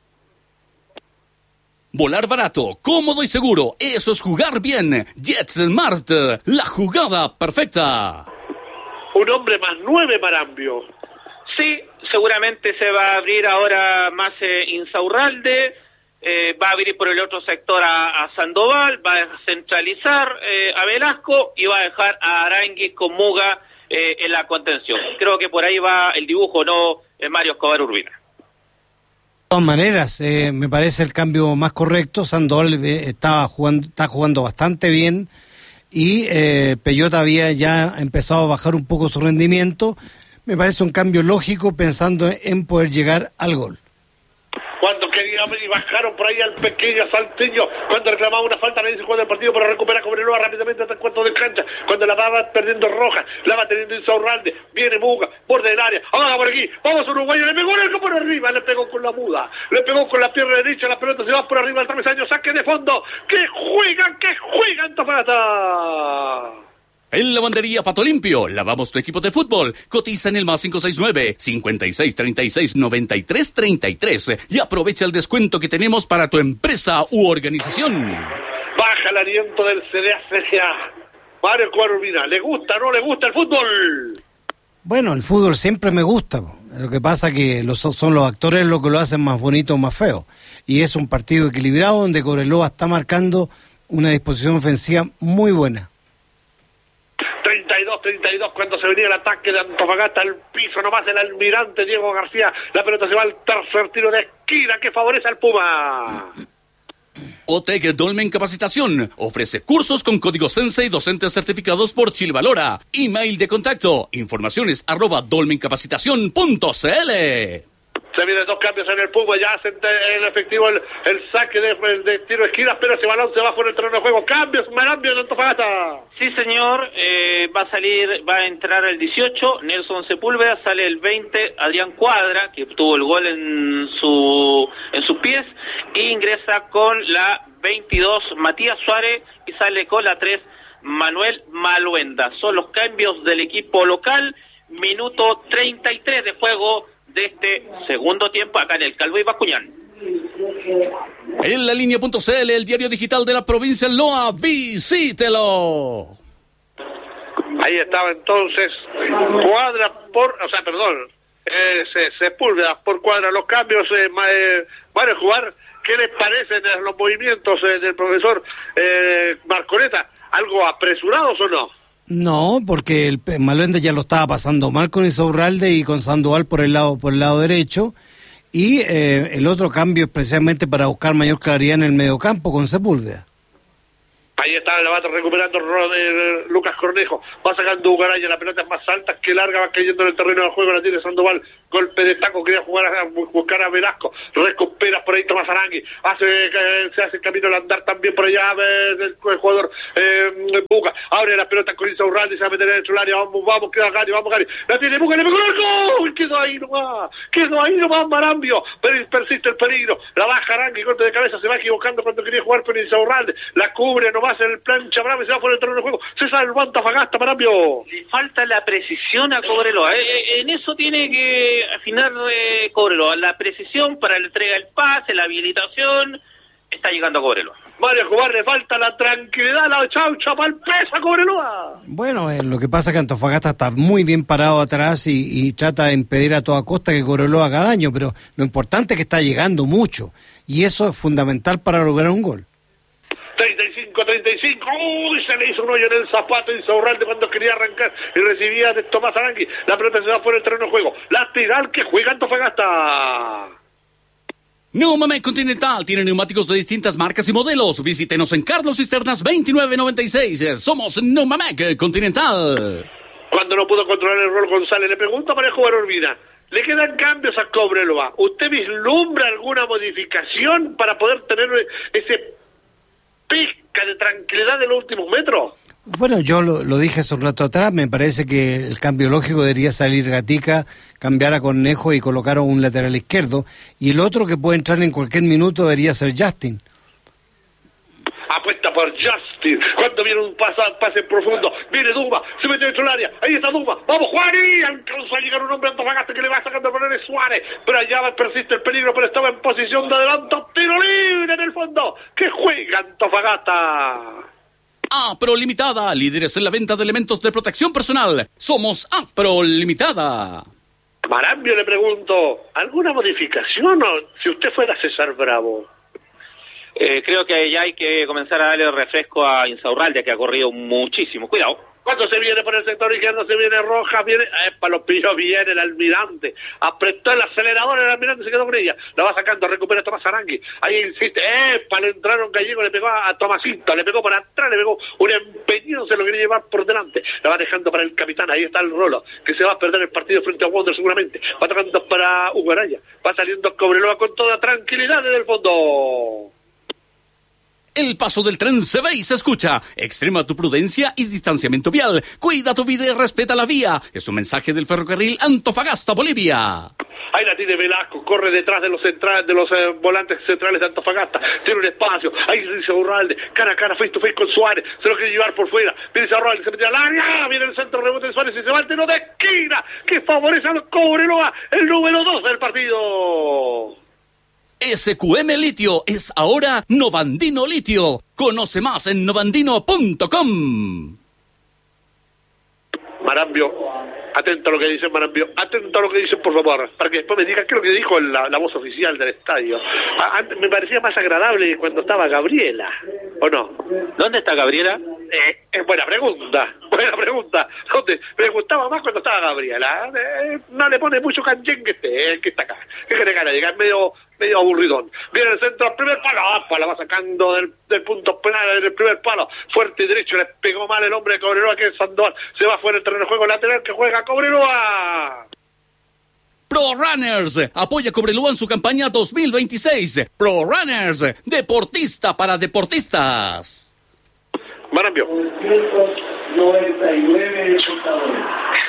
Volar barato, cómodo y seguro, eso es jugar bien. JetSmart, la jugada perfecta. Un hombre más nueve, Marambio. Sí, seguramente se va a abrir ahora más eh, Insaurralde, eh, va a abrir por el otro sector a, a Sandoval, va a centralizar eh, a Velasco y va a dejar a Arangui con Muga eh, en la contención. Creo que por ahí va el dibujo, ¿no? Mario Escobar Urbina. De todas maneras, eh, me parece el cambio más correcto. Sandoval eh, estaba jugando, está jugando bastante bien y eh, Peyota había ya empezado a bajar un poco su rendimiento. Me parece un cambio lógico pensando en poder llegar al gol. Cuando quería y bajaron por ahí al pequeño Salteño, cuando reclamaba una falta, le dice cuando el partido para recuperar Cobreloa rápidamente hasta el cuarto de cancha, cuando la va perdiendo Rojas, la va teniendo Insaurralde, viene Muga, borde del área, ahora por aquí, vamos a Uruguayo, le pegó el arco por arriba, le pegó con la muda, le pegó con la pierna derecha, la pelota se va por arriba al travesaño, saque de fondo, que juegan, que juegan Antofagasta. En Lavandería Pato Limpio, lavamos tu equipo de fútbol. Cotiza en el más cinco seis nueve, cincuenta y seis, treinta y seis, noventa y tres, treinta y tres y aprovecha el descuento que tenemos para tu empresa u organización. Baja el aliento del C D A C D A. Mario Cuarvina, ¿le gusta o no le gusta el fútbol? Bueno, el fútbol siempre me gusta. Lo que pasa que los, son los actores los que lo hacen más bonito o más feo. Y es un partido equilibrado donde Cobreloa está marcando una disposición ofensiva muy buena. treinta y dos treinta y dos cuando se venía el ataque de Antofagasta al piso nomás el almirante Diego García, la pelota se va al tercer tiro de esquina que favorece al Puma. Otec Dolmen Capacitación ofrece cursos con código Sensei y docentes certificados por Chilvalora. Email de contacto, informaciones arroba dolmencapacitación punto cl. Se vienen dos cambios en el Puma, ya hacen en efectivo el, el saque de, de tiro de esquina, pero ese balón se va por el terreno de juego. Cambios, Marambio de Antofagasta. Sí, señor, eh, va a salir, va a entrar el dieciocho, Nelson Sepúlveda, sale el veinte, Adrián Cuadra, que tuvo el gol en su en sus pies, e ingresa con la veintidós, Matías Suárez, y sale con la tres, Manuel Maluenda. Son los cambios del equipo local, minuto treinta y tres de juego de este segundo tiempo acá en el Calvo y Bascuñán. En la línea punto c l, el diario digital de la provincia de Loa, visítelo. Ahí estaba entonces, cuadra por, o sea, perdón, eh, se, Sepúlveda por cuadra los cambios, eh, eh, van a jugar. ¿Qué les parecen los movimientos eh, del profesor eh, Marcoleta? ¿Algo apresurados o no? No, porque el Maluenda ya lo estaba pasando mal con Insaurralde y con Sandoval por el lado por el lado derecho, y eh, el otro cambio es precisamente para buscar mayor claridad en el mediocampo con Sepúlveda. Ahí está, la va recuperando eh, Lucas Cornejo, va sacando Ugaraya, la pelota es más alta que larga, va cayendo en el terreno del juego, la tiene Sandoval, golpe de taco, quería jugar a buscar a Velasco, recupera por ahí Tomás Arangui, hace, eh, se hace el camino al andar también por allá eh, el, el jugador eh, Buca, abre la pelota con Insaurralde y se va a meter en el área, vamos, vamos, queda Gary, vamos Gary, la tiene Buca, le pegó el gol, quedó ahí nomás, quedó ahí nomás Marambio, pero persiste el peligro, la baja Arangui, golpe de cabeza, se va equivocando cuando quería jugar con Insaurralde, la cubre nomás en el plancha brava y se va por el terreno de juego, se sale el Antofagasta, Marambio. Le falta la precisión a Cobreloa, eh, en eso tiene que afinar eh, Cobreloa, la precisión para la entrega del pase, la habilitación, está llegando a Cobreloa. Mario Escobar, le falta la tranquilidad, la chaucha para el peso a Cobreloa. Bueno, eh, lo que pasa es que Antofagasta está muy bien parado atrás y, y trata de impedir a toda costa que Cobreloa haga daño, pero lo importante es que está llegando mucho, y eso es fundamental para lograr un gol. treinta y cinco, treinta y cinco, uy, se le hizo un hoyo en el zapato Insaurralde cuando quería arrancar y recibía de Tomás Arangui, la pelota se va fuera del terreno de juego, lateral que juega Antofagasta. Neumamek Continental tiene neumáticos de distintas marcas y modelos. Visítenos en Carlos Cisternas veintinueve noventa y seis. Somos Neumamek Continental. Cuando no pudo controlar el rol González, le pregunto para el jugador Urbina, ¿le quedan cambios a Cobreloa? ¿Usted vislumbra alguna modificación para poder tener ese pizca de tranquilidad de los últimos metros? Bueno, yo lo, lo dije hace un rato atrás, me parece que el cambio lógico debería salir Gatica, cambiar a Cornejo y colocar a un lateral izquierdo, y el otro que puede entrar en cualquier minuto debería ser Justin. Apuesta por Justin, cuando viene un pase, pase profundo, viene Duma, se mete dentro del área, ahí está Duma, vamos Juan, y alcanzó a llegar un hombre Antofagasta que le va sacando por el Suárez, pero allá va, persiste el peligro, pero estaba en posición de adelanto, tiro libre en el fondo, que juega Antofagasta. Apro Limitada, líderes en la venta de elementos de protección personal. Somos Apro Limitada. Marambio, le pregunto, ¿alguna modificación o si usted fuera César Bravo? Eh, creo que ya hay que comenzar a darle refresco a Insaurralde, que ha corrido muchísimo. Cuidado. Cuando se viene por el sector izquierdo, se viene Rojas, viene, para los pillos viene el Almirante, apretó el acelerador, el Almirante se quedó con ella, la va sacando, recupera Tomás Arangui, ahí insiste, epa, le entraron Gallego, le pegó a Tomasito, le pegó por atrás, le pegó un empeño, se lo quería llevar por delante, la va dejando para el capitán, ahí está el Rolo, que se va a perder el partido frente a Wander seguramente, va tocando para Ugaraya, va saliendo Cobreloa con toda tranquilidad en el fondo. El paso del tren se ve y se escucha. Extrema tu prudencia y distanciamiento vial. Cuida tu vida y respeta la vía. Es un mensaje del ferrocarril Antofagasta, Bolivia. Ahí la tiene Velasco, corre detrás de los centrales, de los eh, volantes centrales de Antofagasta, tiene un espacio, ahí se dice Urralde, cara a cara, face to face con Suárez, se lo quiere llevar por fuera, viene Urralde, se mete al área, viene el centro, rebote de Suárez y se va al tiro de esquina, que favorece a los Cobreloa, el número dos del partido. S Q M Litio es ahora Novandino Litio. Conoce más en novandino punto com. Marambio, atento a lo que dicen, Marambio, atento a lo que dicen, por favor, para que después me digan qué es lo que dijo la, la voz oficial del estadio. A, a, me parecía más agradable cuando estaba Gabriela, ¿o no? ¿Dónde está Gabriela? Eh, es buena pregunta, buena pregunta. ¿Dónde? Me gustaba más cuando estaba Gabriela. Eh, no le pone mucho canchen que esté, el que está acá. ¿Qué quiere ganar? Llegar medio, medio aburridón. Viene el centro al primer palo, ¡apa! La va sacando del, del punto penal del primer palo. Fuerte y derecho, le pegó mal el hombre de Cobreloa, que es Sandoval. Se va fuera del terreno de juego lateral que juega Cobreloa. Pro Runners apoya a Cobreloa en su campaña dos mil veintiséis. Pro Runners, deportista para deportistas. Marambio. noventa y nueve espectadores.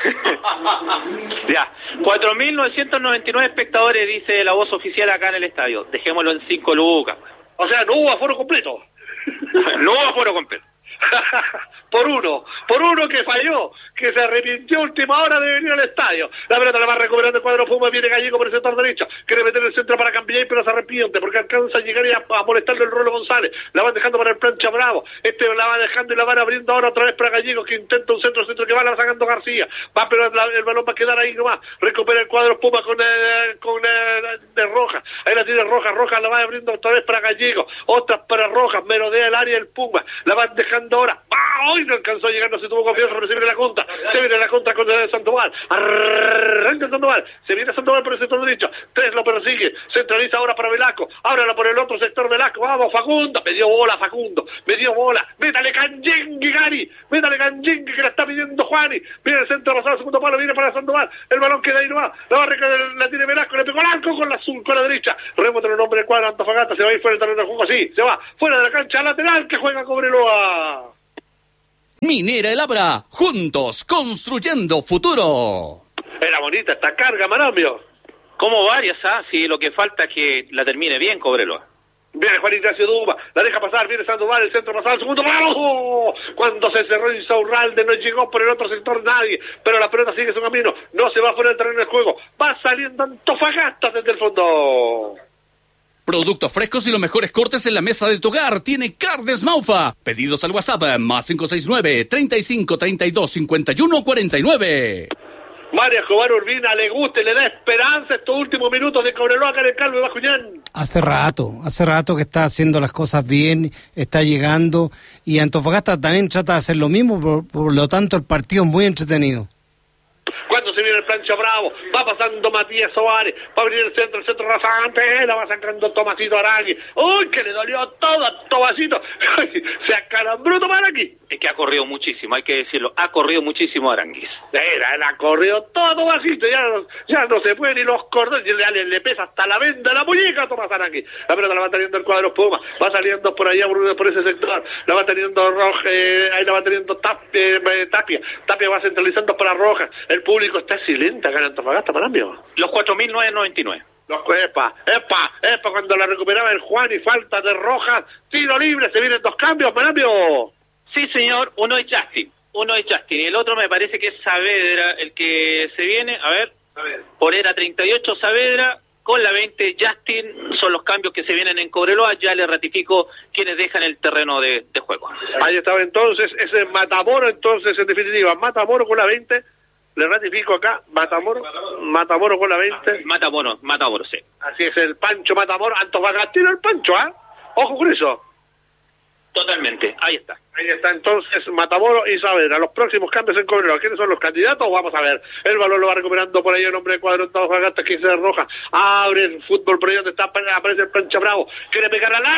Ya, cuatro mil novecientos noventa y nueve espectadores, dice la voz oficial acá en el estadio. Dejémoslo en cinco lucas. O sea, no hubo aforo completo. No hubo aforo completo. por uno, por uno que falló, que se arrepintió a última hora de venir al estadio. La pelota la va recuperando el cuadro Puma, viene Gallego por el sector derecho, quiere meter el centro para cambiar, pero se arrepiente porque alcanza a llegar y a, a molestarle el Rolo González. La van dejando para el Plancha Bravo, este la va dejando y la van abriendo ahora otra vez para Gallego, que intenta un centro, centro que va, la va sacando García, va pero la, el balón va a quedar ahí nomás, recupera el cuadro Puma con, eh, con eh, de Roja, ahí la tiene Roja, Roja la va abriendo otra vez para Gallego, otras para Rojas, merodea el área del Puma, la van dejando ahora, ¡ah! Hoy no alcanzó a llegar, no se tuvo confianza, pero se viene la contra, se viene la contra con el Sandoval, arranca el Sandoval, se viene Sandoval por el sector derecho, tres lo persigue, centraliza ahora para Velasco, ahora por el otro sector Velasco, vamos Facundo, me dio bola Facundo, me dio bola, métale Canyengue Gary, métale Canyengue que la está pidiendo Juani, viene el centro Rosado, segundo palo, viene para Sandoval, el balón queda ahí nomás, la barra la tiene Velasco, le pegó al arco con la azul, con la derecha, rebote en el nombre del cuadro Antofagasta, se va a ir fuera del terreno de juego, así, se va, fuera de la cancha lateral que juega Cobreloa. Minera El Abra, juntos construyendo futuro. Era bonita esta carga, Marambio. Como varias, ¿ah? Sí, lo que falta es que la termine bien Cobreloa. Viene Juan Ignacio Duma, la deja pasar, viene Sandoval, el centro pasado, el segundo palo. Cuando se cerró Insaurralde, no llegó por el otro sector nadie, pero la pelota sigue su camino, no se va fuera del terreno del juego, va saliendo Antofagasta desde el fondo. Productos frescos y los mejores cortes en la mesa de tu hogar. Tiene Carnes Maufa. Pedidos al WhatsApp más cinco seis nueve, treinta y cinco, treinta y dos, cincuenta y uno, cuarenta y nueve. María Escobar Urbina le gusta y le da esperanza estos últimos minutos de Cobreloa acá en el Calvo de Bascuñán. Hace rato, hace rato que está haciendo las cosas bien, está llegando, y Antofagasta también trata de hacer lo mismo, por, por lo tanto el partido es muy entretenido. Cuando se viene el Plancha Bravo, va pasando Matías Soares, va a abrir el centro, el centro rasante, la va sacando Tomasito Arangui. ¡Uy, que le dolió todo a Tomasito! Se acalambró Tomás Arangui. Es que ha corrido muchísimo, hay que decirlo, ha corrido muchísimo Aranguis. Era, él ha corrido todo Tomasito, ya, ya no se puede ni los cordones, le, le, le pesa hasta la venda la muñeca a Tomás Arangui. La pelota la va teniendo el cuadro Puma, va saliendo por allá por, por ese sector, la va teniendo Roja, eh, ahí la va teniendo Tapia, eh, Tapia, Tapia va centralizando para Rojas, el público está silente acá en Antofagasta, Marambio. Los cuatro mil novecientos noventa y nueve. Los, epa, epa, epa, cuando la recuperaba el Juan y falta de Rojas, tiro libre, se vienen dos cambios, Marambio. Sí, señor, uno es Justin, uno es Justin, y el otro me parece que es Saavedra, el que se viene, a ver, a ver. Por era treinta y ocho Saavedra, con la veinte Justin, son los cambios que se vienen en Cobreloa, ya le ratifico quienes dejan el terreno de, de juego. Ahí estaba entonces, ese Matamoro, entonces, en definitiva, Matamoro con la veinte, le ratifico acá, Matamoro, Matamoro con la veinte. Matamoro, Matamoro, sí. Así es, el Pancho Matamoro, Antofagastino el Pancho, ¿ah? ¿eh? Ojo con eso. Totalmente, ahí está. Ahí está entonces Matamoro y Saavedra. Los próximos cambios en Cobreloa. ¿Quiénes son los candidatos? Vamos a ver. El balón lo va recuperando por ahí el hombre de cuadro Antofagasta, quince de Roja. Abre el fútbol por ahí donde está, aparece el Plancha Bravo. Quiere pegar al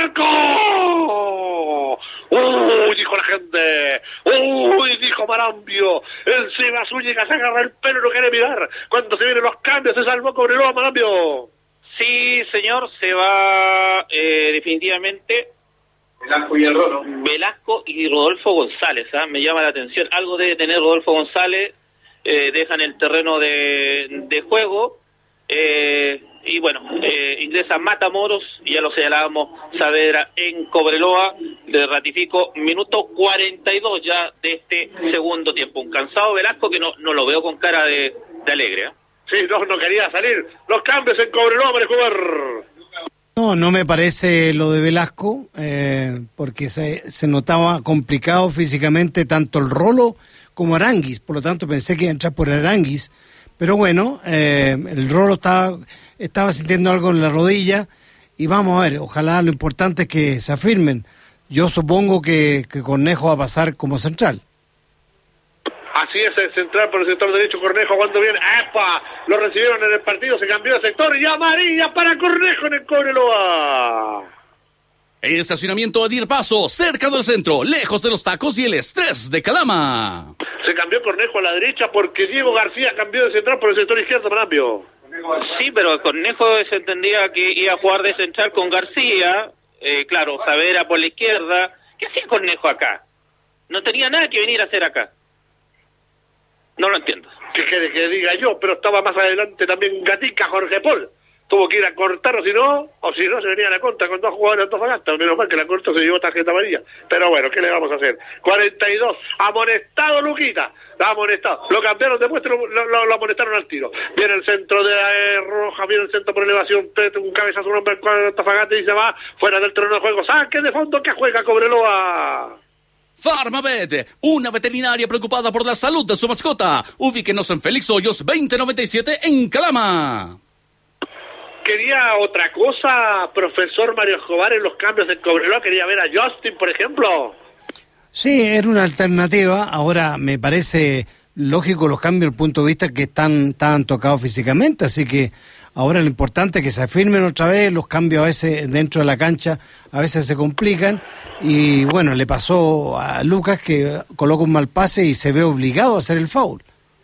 arco. Uy, dijo la gente. Uy, dijo Marambio. El Seba Zúñiga se agarra el pelo, no quiere mirar. Cuando se vienen los cambios, se salvó Cobreloa, Marambio. Sí, señor, se va eh, definitivamente... Velasco y el Rolo. Velasco y Rodolfo González, ¿eh? Me llama la atención. Algo debe tener Rodolfo González, eh, dejan el terreno de, de juego, eh, y bueno, eh, ingresa Matamoros, y ya lo señalábamos, Saavedra en Cobreloa. Le ratifico, minuto cuarenta y dos ya de este segundo tiempo. Un cansado Velasco que no, no lo veo con cara de, de alegre, ¿eh? Sí, no, no quería salir. Los cambios en Cobreloa para jugar. No, no me parece lo de Velasco, eh, porque se, se notaba complicado físicamente tanto el Rolo como Aranguis, por lo tanto pensé que iba a entrar por Aranguis, pero bueno, eh, el Rolo estaba, estaba sintiendo algo en la rodilla, y vamos a ver, ojalá, lo importante es que se afirmen. Yo supongo que, que Cornejo va a pasar como central. Así es, el central por el sector derecho, Cornejo cuando viene, ¡epa! Lo recibieron en el partido, se cambió de sector y amarilla para Cornejo en el Cobreloa. Estacionamiento Adir Paso, cerca del centro, lejos de los tacos y el estrés de Calama. Se cambió Cornejo a la derecha porque Diego García cambió de central por el sector izquierdo, Marambio. Sí, pero Cornejo se entendía que iba a jugar de central con García, eh, claro, Saavedra por la izquierda. ¿Qué hacía Cornejo acá? No tenía nada que venir a hacer acá. No lo entiendo. Que, que, que diga yo, pero estaba más adelante también Gatica, Jorge Paul. tuvo que ir a cortar, o si no, o si no se venía a la contra con dos jugadores de Antofagasta. Menos mal que la cortó, se llevó tarjeta amarilla. Pero bueno, ¿qué le vamos a hacer? cuarenta y dos, amonestado Luquita, amonestado. Lo cambiaron de puesto, lo, lo, lo amonestaron al tiro. Viene el centro de eh, Roja, viene el centro por elevación, un cabezazo, un hombre al Antofagasta y se va fuera del terreno de juego. Saque de fondo que juega Cobreloa. Farmaved, una veterinaria preocupada por la salud de su mascota. Ubíquenos en Félix Hoyos veinte noventa y siete en Calama. Quería otra cosa, profesor Mario Escobar, en los cambios de Cobreloa. Quería ver a Justin, por ejemplo. Sí, era una alternativa. Ahora me parece lógico los cambios desde el punto de vista que están, están tocados físicamente, así que ahora lo importante es que se afirmen otra vez. Los cambios a veces dentro de la cancha a veces se complican y bueno, le pasó a Lucas que coloca un mal pase y se ve obligado a hacer el foul.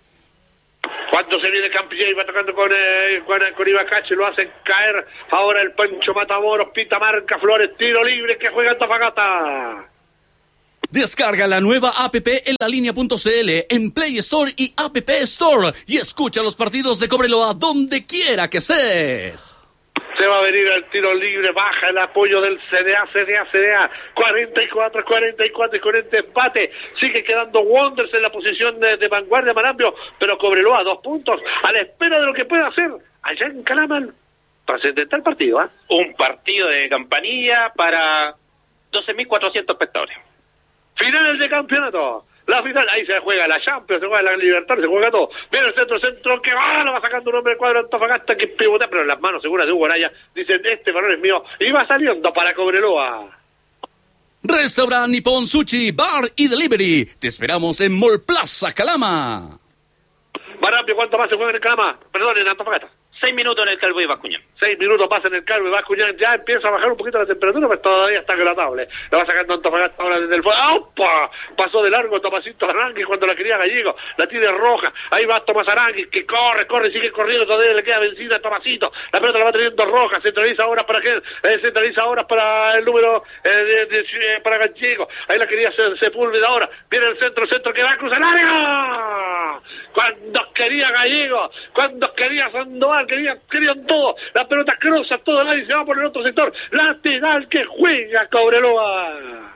Cuando se viene Campillay, va tocando con, eh, con, con Ibacache, lo hacen caer ahora el Pancho Matamoros, pita marca Flores, tiro libre que juega Antofagasta. Descarga la nueva app en la línea punto c l, en Play Store y App Store y escucha los partidos de Cobreloa donde quiera que estés. Se va a venir el tiro libre, baja el apoyo del C D A, C D A, C D A, cuarenta y cuatro, cuarenta y cuatro y con este empate sigue quedando Wonders en la posición de, de vanguardia Marambio, pero Cobreloa dos puntos a la espera de lo que pueda hacer allá en Calama trascendente el partido. ¿eh? Un partido de campanilla para doce mil cuatrocientos espectadores. Finales de campeonato. La final, ahí se juega la Champions, se juega la Libertad, se juega todo. Viene el centro, centro, que va, lo va sacando un hombre del cuadro de Antofagasta que pivotea, pero en las manos seguras de Hugo Araya. Dicen, este balón es mío, y va saliendo para Cobreloa. Restaurant Nippon Sushi, Bar y Delivery. Te esperamos en Mall Plaza, Calama. Marambio, ¿cuánto más se juega en Calama? Perdón, en Antofagasta. Seis minutos en el Calvo y Bascuñán. Seis minutos más en el Calvo y Bascuñán. Ya empieza a bajar un poquito la temperatura, pero todavía está agradable. La va sacando Antofagasta ahora desde el fuego. ¡Opa! Pasó de largo Tomasito Aranguis cuando la quería Gallego. La tiene Roja. Ahí va Tomás Aranguis, que corre, corre, sigue corriendo. Todavía le queda vencida a Tomasito. La pelota la va teniendo Roja. Centraliza ahora para qué? Eh, centraliza ahora para el número eh, de, de, de, para Gallego. Ahí la quería Sepúlveda ahora. Viene el centro, centro que va a cruzar el área. Cuando quería Gallego, cuando quería Sandoval, quería, querían todo. La pelota cruza todo el área y se va por el otro sector. Lateral que juega Cobreloa.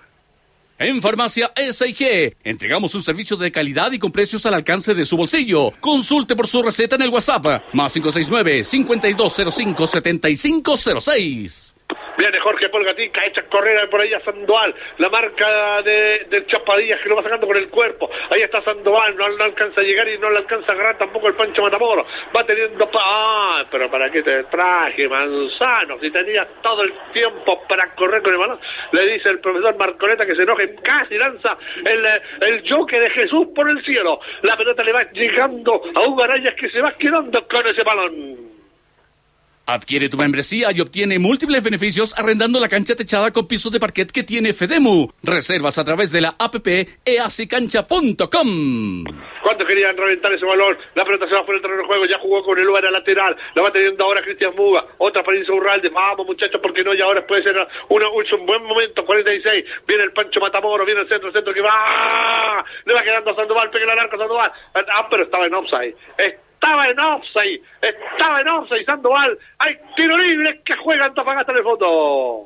En Farmacia S I G, entregamos un servicio de calidad y con precios al alcance de su bolsillo. Consulte por su receta en el WhatsApp, más cinco seis nueve, cinco dos cero cinco, siete cinco cero seis. Viene Jorge Polgatica, echa correr por ahí a Sandoval, la marca de, de Chapadillas que lo va sacando con el cuerpo. Ahí está Sandoval, no, no alcanza a llegar y no le alcanza a agarrar tampoco el Pancho Matamoros. Va teniendo... Pa ah, pero ¿para qué te traje, Manzano? Si tenías todo el tiempo para correr con el balón. Le dice el profesor Marcoleta que se enoje, casi lanza el, el choque de Jesús por el cielo. La pelota le va llegando a Hugo Arayas que se va quedando con ese balón. Adquiere tu membresía y obtiene múltiples beneficios arrendando la cancha techada con pisos de parquet que tiene Fedemu. Reservas a través de la app easicancha punto com. ¿Cuánto querían reventar ese balón? La pelota se va por el terreno de juego, ya jugó con el lugar lateral, la va teniendo ahora Cristian Muga, otra para Inso Urralde. Vamos muchachos, porque no, y ahora puede ser una, un buen momento. Cuarenta y seis, viene el Pancho Matamoros, viene el centro, el centro que va, le va quedando a Sandoval, pega el arco a Sandoval. Ah, pero estaba en offside. Estaba en offside, estaba en offside Sandoval. Hay tiro libre que juega Antofagasta en el fondo.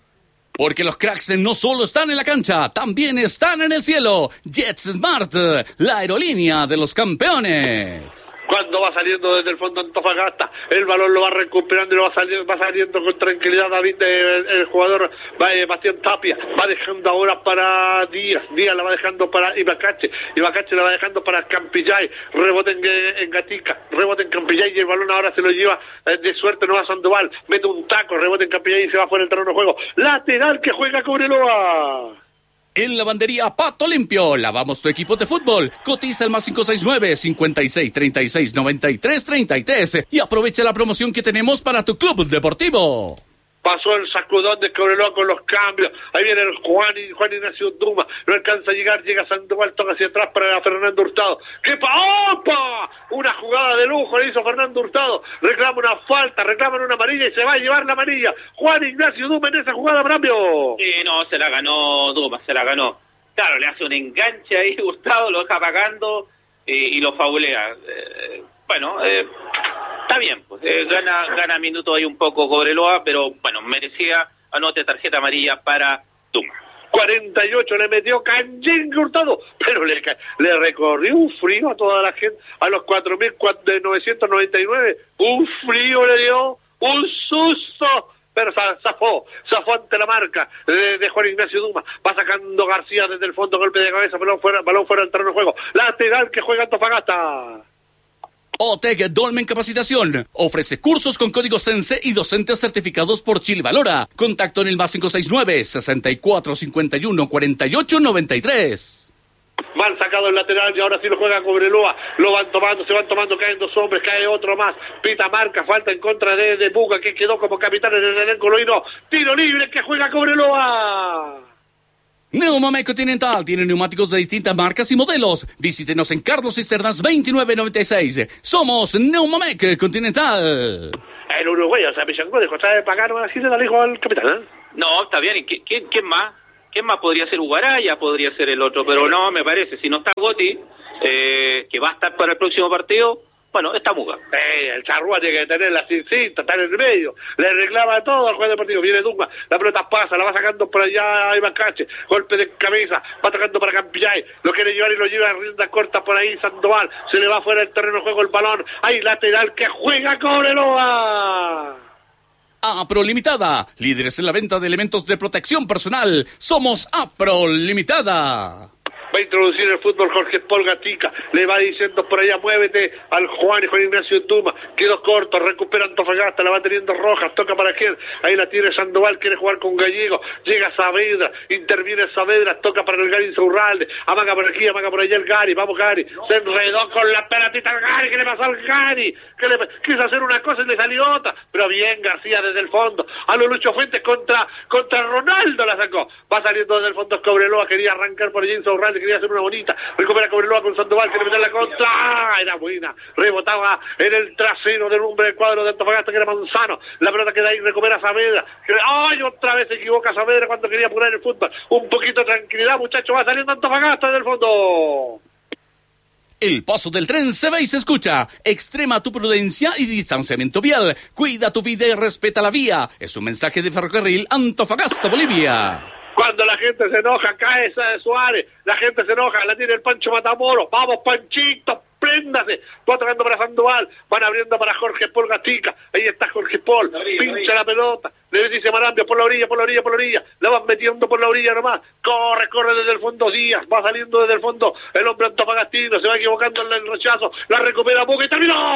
Porque los cracks no solo están en la cancha, también están en el cielo. JetSmart, la aerolínea de los campeones. Cuando va saliendo desde el fondo Antofagasta, el balón lo va recuperando y lo va saliendo, va saliendo con tranquilidad David, el, el jugador va, eh, Bastián Tapia, va dejando ahora para Díaz, Díaz la va dejando para Ibacache, Ibacache la va dejando para Campillay, rebote en, en Gatica, rebote en Campillay y el balón ahora se lo lleva eh, de suerte no a Sandoval, mete un taco, rebote en Campillay y se va fuera del terreno de juego, lateral que juega Cobreloa. En Lavandería Pato Limpio, lavamos tu equipo de fútbol. Cotiza el más cinco seis nueve, cinco seis, tres seis, nueve tres tres tres y aprovecha la promoción que tenemos para tu club deportivo. Pasó el sacudón de Cobreloa con los cambios. Ahí viene el Juan, Juan Ignacio Duma. No alcanza a llegar, llega Sandoval, toca hacia atrás para Fernando Hurtado. ¡Qué pa! ¡Opa! Una jugada de lujo le hizo Fernando Hurtado. Reclama una falta, reclama una amarilla y se va a llevar la amarilla. Juan Ignacio Duma en esa jugada, Brambio. Sí, no, se la ganó Duma, se la ganó. Claro, le hace un enganche ahí, Hurtado, lo deja pagando y, y lo faulea. Eh, bueno, eh, Está bien, pues eh, gana gana minutos ahí un poco Cobreloa, pero bueno, merecía anote tarjeta amarilla para Duma. cuarenta y ocho le metió Canyengue Hurtado, pero le, le recorrió un frío a toda la gente, a los cuatro mil novecientos noventa y nueve, un frío le dio, un susto, pero zafó, zafó ante la marca de, de Juan Ignacio Duma. Va sacando García desde el fondo, golpe de cabeza, balón fuera, balón fuera del terreno de juego. Lateral que juega Antofagasta. Oteg Dolmen Capacitación ofrece cursos con código Sense y docentes certificados por Chile Valora. Contacto en el más cinco seis nueve, sesenta y cuatro, cincuenta y uno, cuarenta y ocho, noventa y tres. Mal sacado el lateral y ahora sí lo juega Cobreloa. Lo van tomando, se van tomando, caen dos hombres, cae otro más. Pita marca, falta en contra de, de Buga, que quedó como capitán en el elenco loíno. Tiro libre que juega Cobreloa. Neumamec Continental tiene neumáticos de distintas marcas y modelos. Visítenos en Carlos Cisternas veintinueve noventa y seis. Somos Neumamec Continental. El uruguayo se apillangó, dejó de pagar así de la dijo al capitán, ¿eh? No, está bien. ¿Y quién, quién más? ¿Quién más podría ser? Ugaraya podría ser el otro, pero no, me parece. Si no está Gotti, eh, que va a estar para el próximo partido, bueno, está Muga. Eh, el Charrúa tiene que tener la cinta, está en el medio. Le reclama todo al juez de partido. Viene Duma, la pelota pasa, la va sacando por allá a Iván Cache. Golpe de cabeza, va tocando para Campillay. Lo quiere llevar y lo lleva a rienda corta por ahí Sandoval. Se le va fuera del terreno de juego el balón. Hay lateral que juega Cobreloa. Apro Limitada, líderes en la venta de elementos de protección personal. Somos Apro Limitada. Va a introducir el fútbol Jorge Paul Gatica. Le va diciendo por allá, muévete al Juan y Juan Ignacio Duma. Quedó corto, recupera Antofagasta, la va teniendo Rojas, toca para quién. Ahí la tiene Sandoval, quiere jugar con Gallego. Llega Saavedra, interviene Saavedra, toca para el Gary Insaurralde. Amaga por aquí, amaga por allá el Gary. Vamos Gary, se enredó con la pelotita al Gary. ¿Qué le pasó al Gary? ¿Qué le... Quiso hacer una cosa y le salió otra. Pero bien García desde el fondo. A lo Lucho Fuentes contra, contra Ronaldo la sacó. Va saliendo desde el fondo Cobreloa, quería arrancar por allá Insaurralde, quería hacer una bonita, recupera Cobreloa con Sandoval, quiere meter la contra, ¡ah! Era buena, rebotaba en el trasero del hombre del cuadro de Antofagasta que era Manzano, la pelota queda ahí, recupera Saavedra, ¡ay! Otra vez se equivoca Saavedra cuando quería apurar el fútbol, un poquito de tranquilidad muchachos, va saliendo Antofagasta del fondo. El paso del tren se ve y se escucha. Extrema tu prudencia y distanciamiento vial. Cuida tu vida y respeta la vía. Es un mensaje de Ferrocarril Antofagasta, Bolivia. Cuando la gente se enoja, cae esa de Suárez, la gente se enoja, la tiene el Pancho Matamoros, vamos Panchito, préndase, va tocando para Sandoval, van abriendo para Jorge Paul Gatica, ahí está Jorge Paul, pincha la pelota, le dice Marambio, por la orilla, por la orilla, por la orilla, la van metiendo por la orilla nomás, corre, corre desde el fondo Díaz, va saliendo desde el fondo el hombre antofagastino, se va equivocando en el rechazo, la recupera Boca y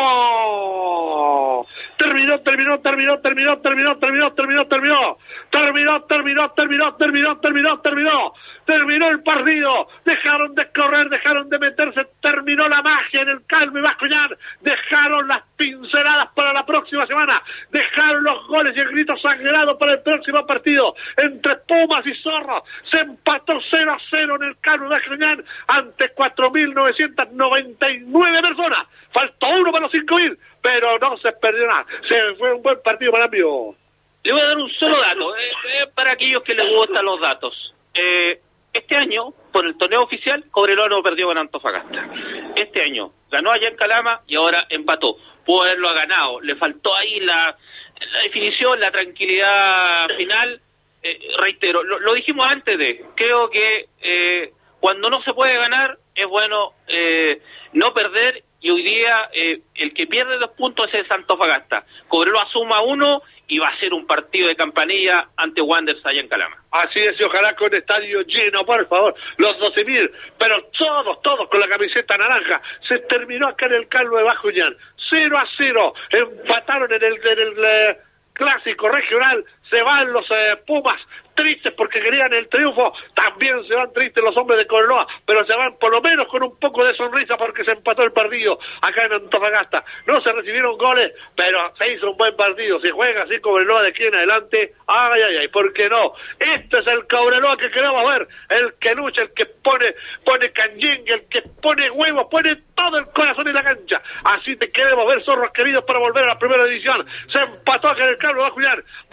terminó, terminó, terminó, terminó, terminó, terminó, terminó, terminó, terminó, terminó, terminó, terminó, terminó, terminó, terminó, terminó el partido, dejaron de correr, dejaron de meterse, terminó la magia en el Calvo y Bascuñán, dejaron las pinceladas para la próxima semana, dejaron los goles y el grito sangrado para el próximo partido, entre Pumas y Zorro, se empató cero a cero en el Calvo y Bascuñán ante cuatro mil novecientas noventa y nueve personas, faltó uno para los cinco mil, pero no se perdió nada, se fue un buen partido para mí. Le voy a dar un solo dato, eh, eh, para aquellos que les gustan los datos. Eh, este año, por el torneo oficial, Cobreloa no perdió con Antofagasta. Este año ganó allá en Calama y ahora empató. Pudo haberlo ganado. Le faltó ahí la, la definición, la tranquilidad final. Eh, reitero, lo, lo dijimos antes de, creo que eh, cuando no se puede ganar, es bueno eh, no perder. Y hoy día eh, el que pierde dos puntos es el Antofagasta. Cobreloa suma uno y va a ser un partido de campanilla ante Wanderers allá en Calama. Así es, y ojalá con estadio lleno, por favor, los doce mil, pero todos, todos con la camiseta naranja. Se terminó acá en el Calvo de Bascuñán, cero a cero, empataron en el, en el eh, clásico regional, se van los eh, Pumas, tristes porque querían el triunfo, también se van tristes los hombres de Cobreloa, pero se van por lo menos con un poco de sonrisa porque se empató el partido acá en Antofagasta. No se recibieron goles, pero se hizo un buen partido. Si juega así Cobreloa de aquí en adelante, ay, ay, ay, ¿por qué no? Este es el Cobreloa que queremos ver, el que lucha, el que pone, pone canyengue, el que pone huevos, pone todo el corazón en la cancha. Así te queremos ver, zorros queridos, para volver a la primera división. Se empató acá en el Carlos Bascuñán. Vamos,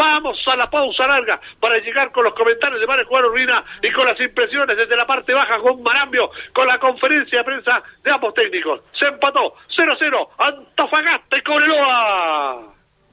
a la pausa larga para llegar con los comentarios de Mario Juan Urbina y con las impresiones desde la parte baja con Marambio, con la conferencia de prensa de ambos técnicos. Se empató cero a cero Antofagasta y Cobreloa.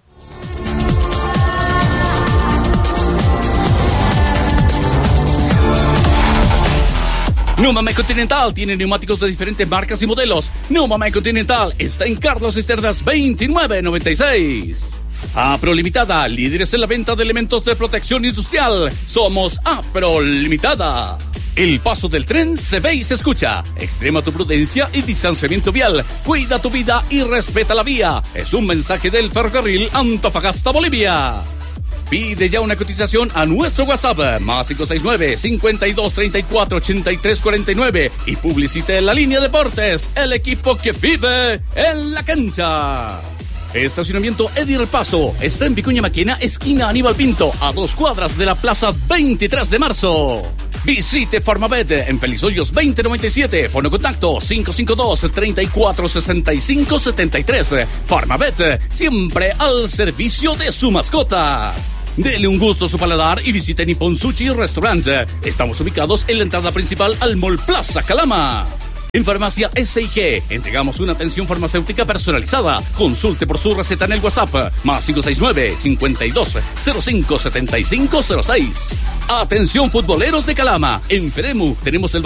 Numamé Continental tiene neumáticos de diferentes marcas y modelos. Numamé Continental está en Carlos Cisternas veintinueve noventa y seis. Apro Limitada, líderes en la venta de elementos de protección industrial. Somos Apro Limitada. El paso del tren se ve y se escucha. Extrema tu prudencia y distanciamiento vial. Cuida tu vida y respeta la vía. Es un mensaje del ferrocarril Antofagasta, Bolivia. Pide ya una cotización a nuestro WhatsApp, más cinco seis nueve, cincuenta y dos, treinta y cuatro, ochenta y tres cuarenta y nueve y publicite en la línea Deportes, el equipo que vive en la cancha. Estacionamiento Edir Paso, está en Vicuña Maquena, esquina Aníbal Pinto, a dos cuadras de la plaza veintitrés de marzo. Visite Farmabet en Feliz Hoyos veinte noventa y siete, fono contacto cinco cinco dos, treinta y cuatro, sesenta y cinco setenta y tres. Farmabet, siempre al servicio de su mascota. Dele un gusto a su paladar y visite Nippon Sushi Restaurant. Estamos ubicados en la entrada principal al Mall Plaza Calama. En Farmacia S I G entregamos una atención farmacéutica personalizada. Consulte por su receta en el WhatsApp más cinco seis nueve, cincuenta y dos, cero cinco, setenta y cinco cero seis. Atención futboleros de Calama. En Feremu tenemos el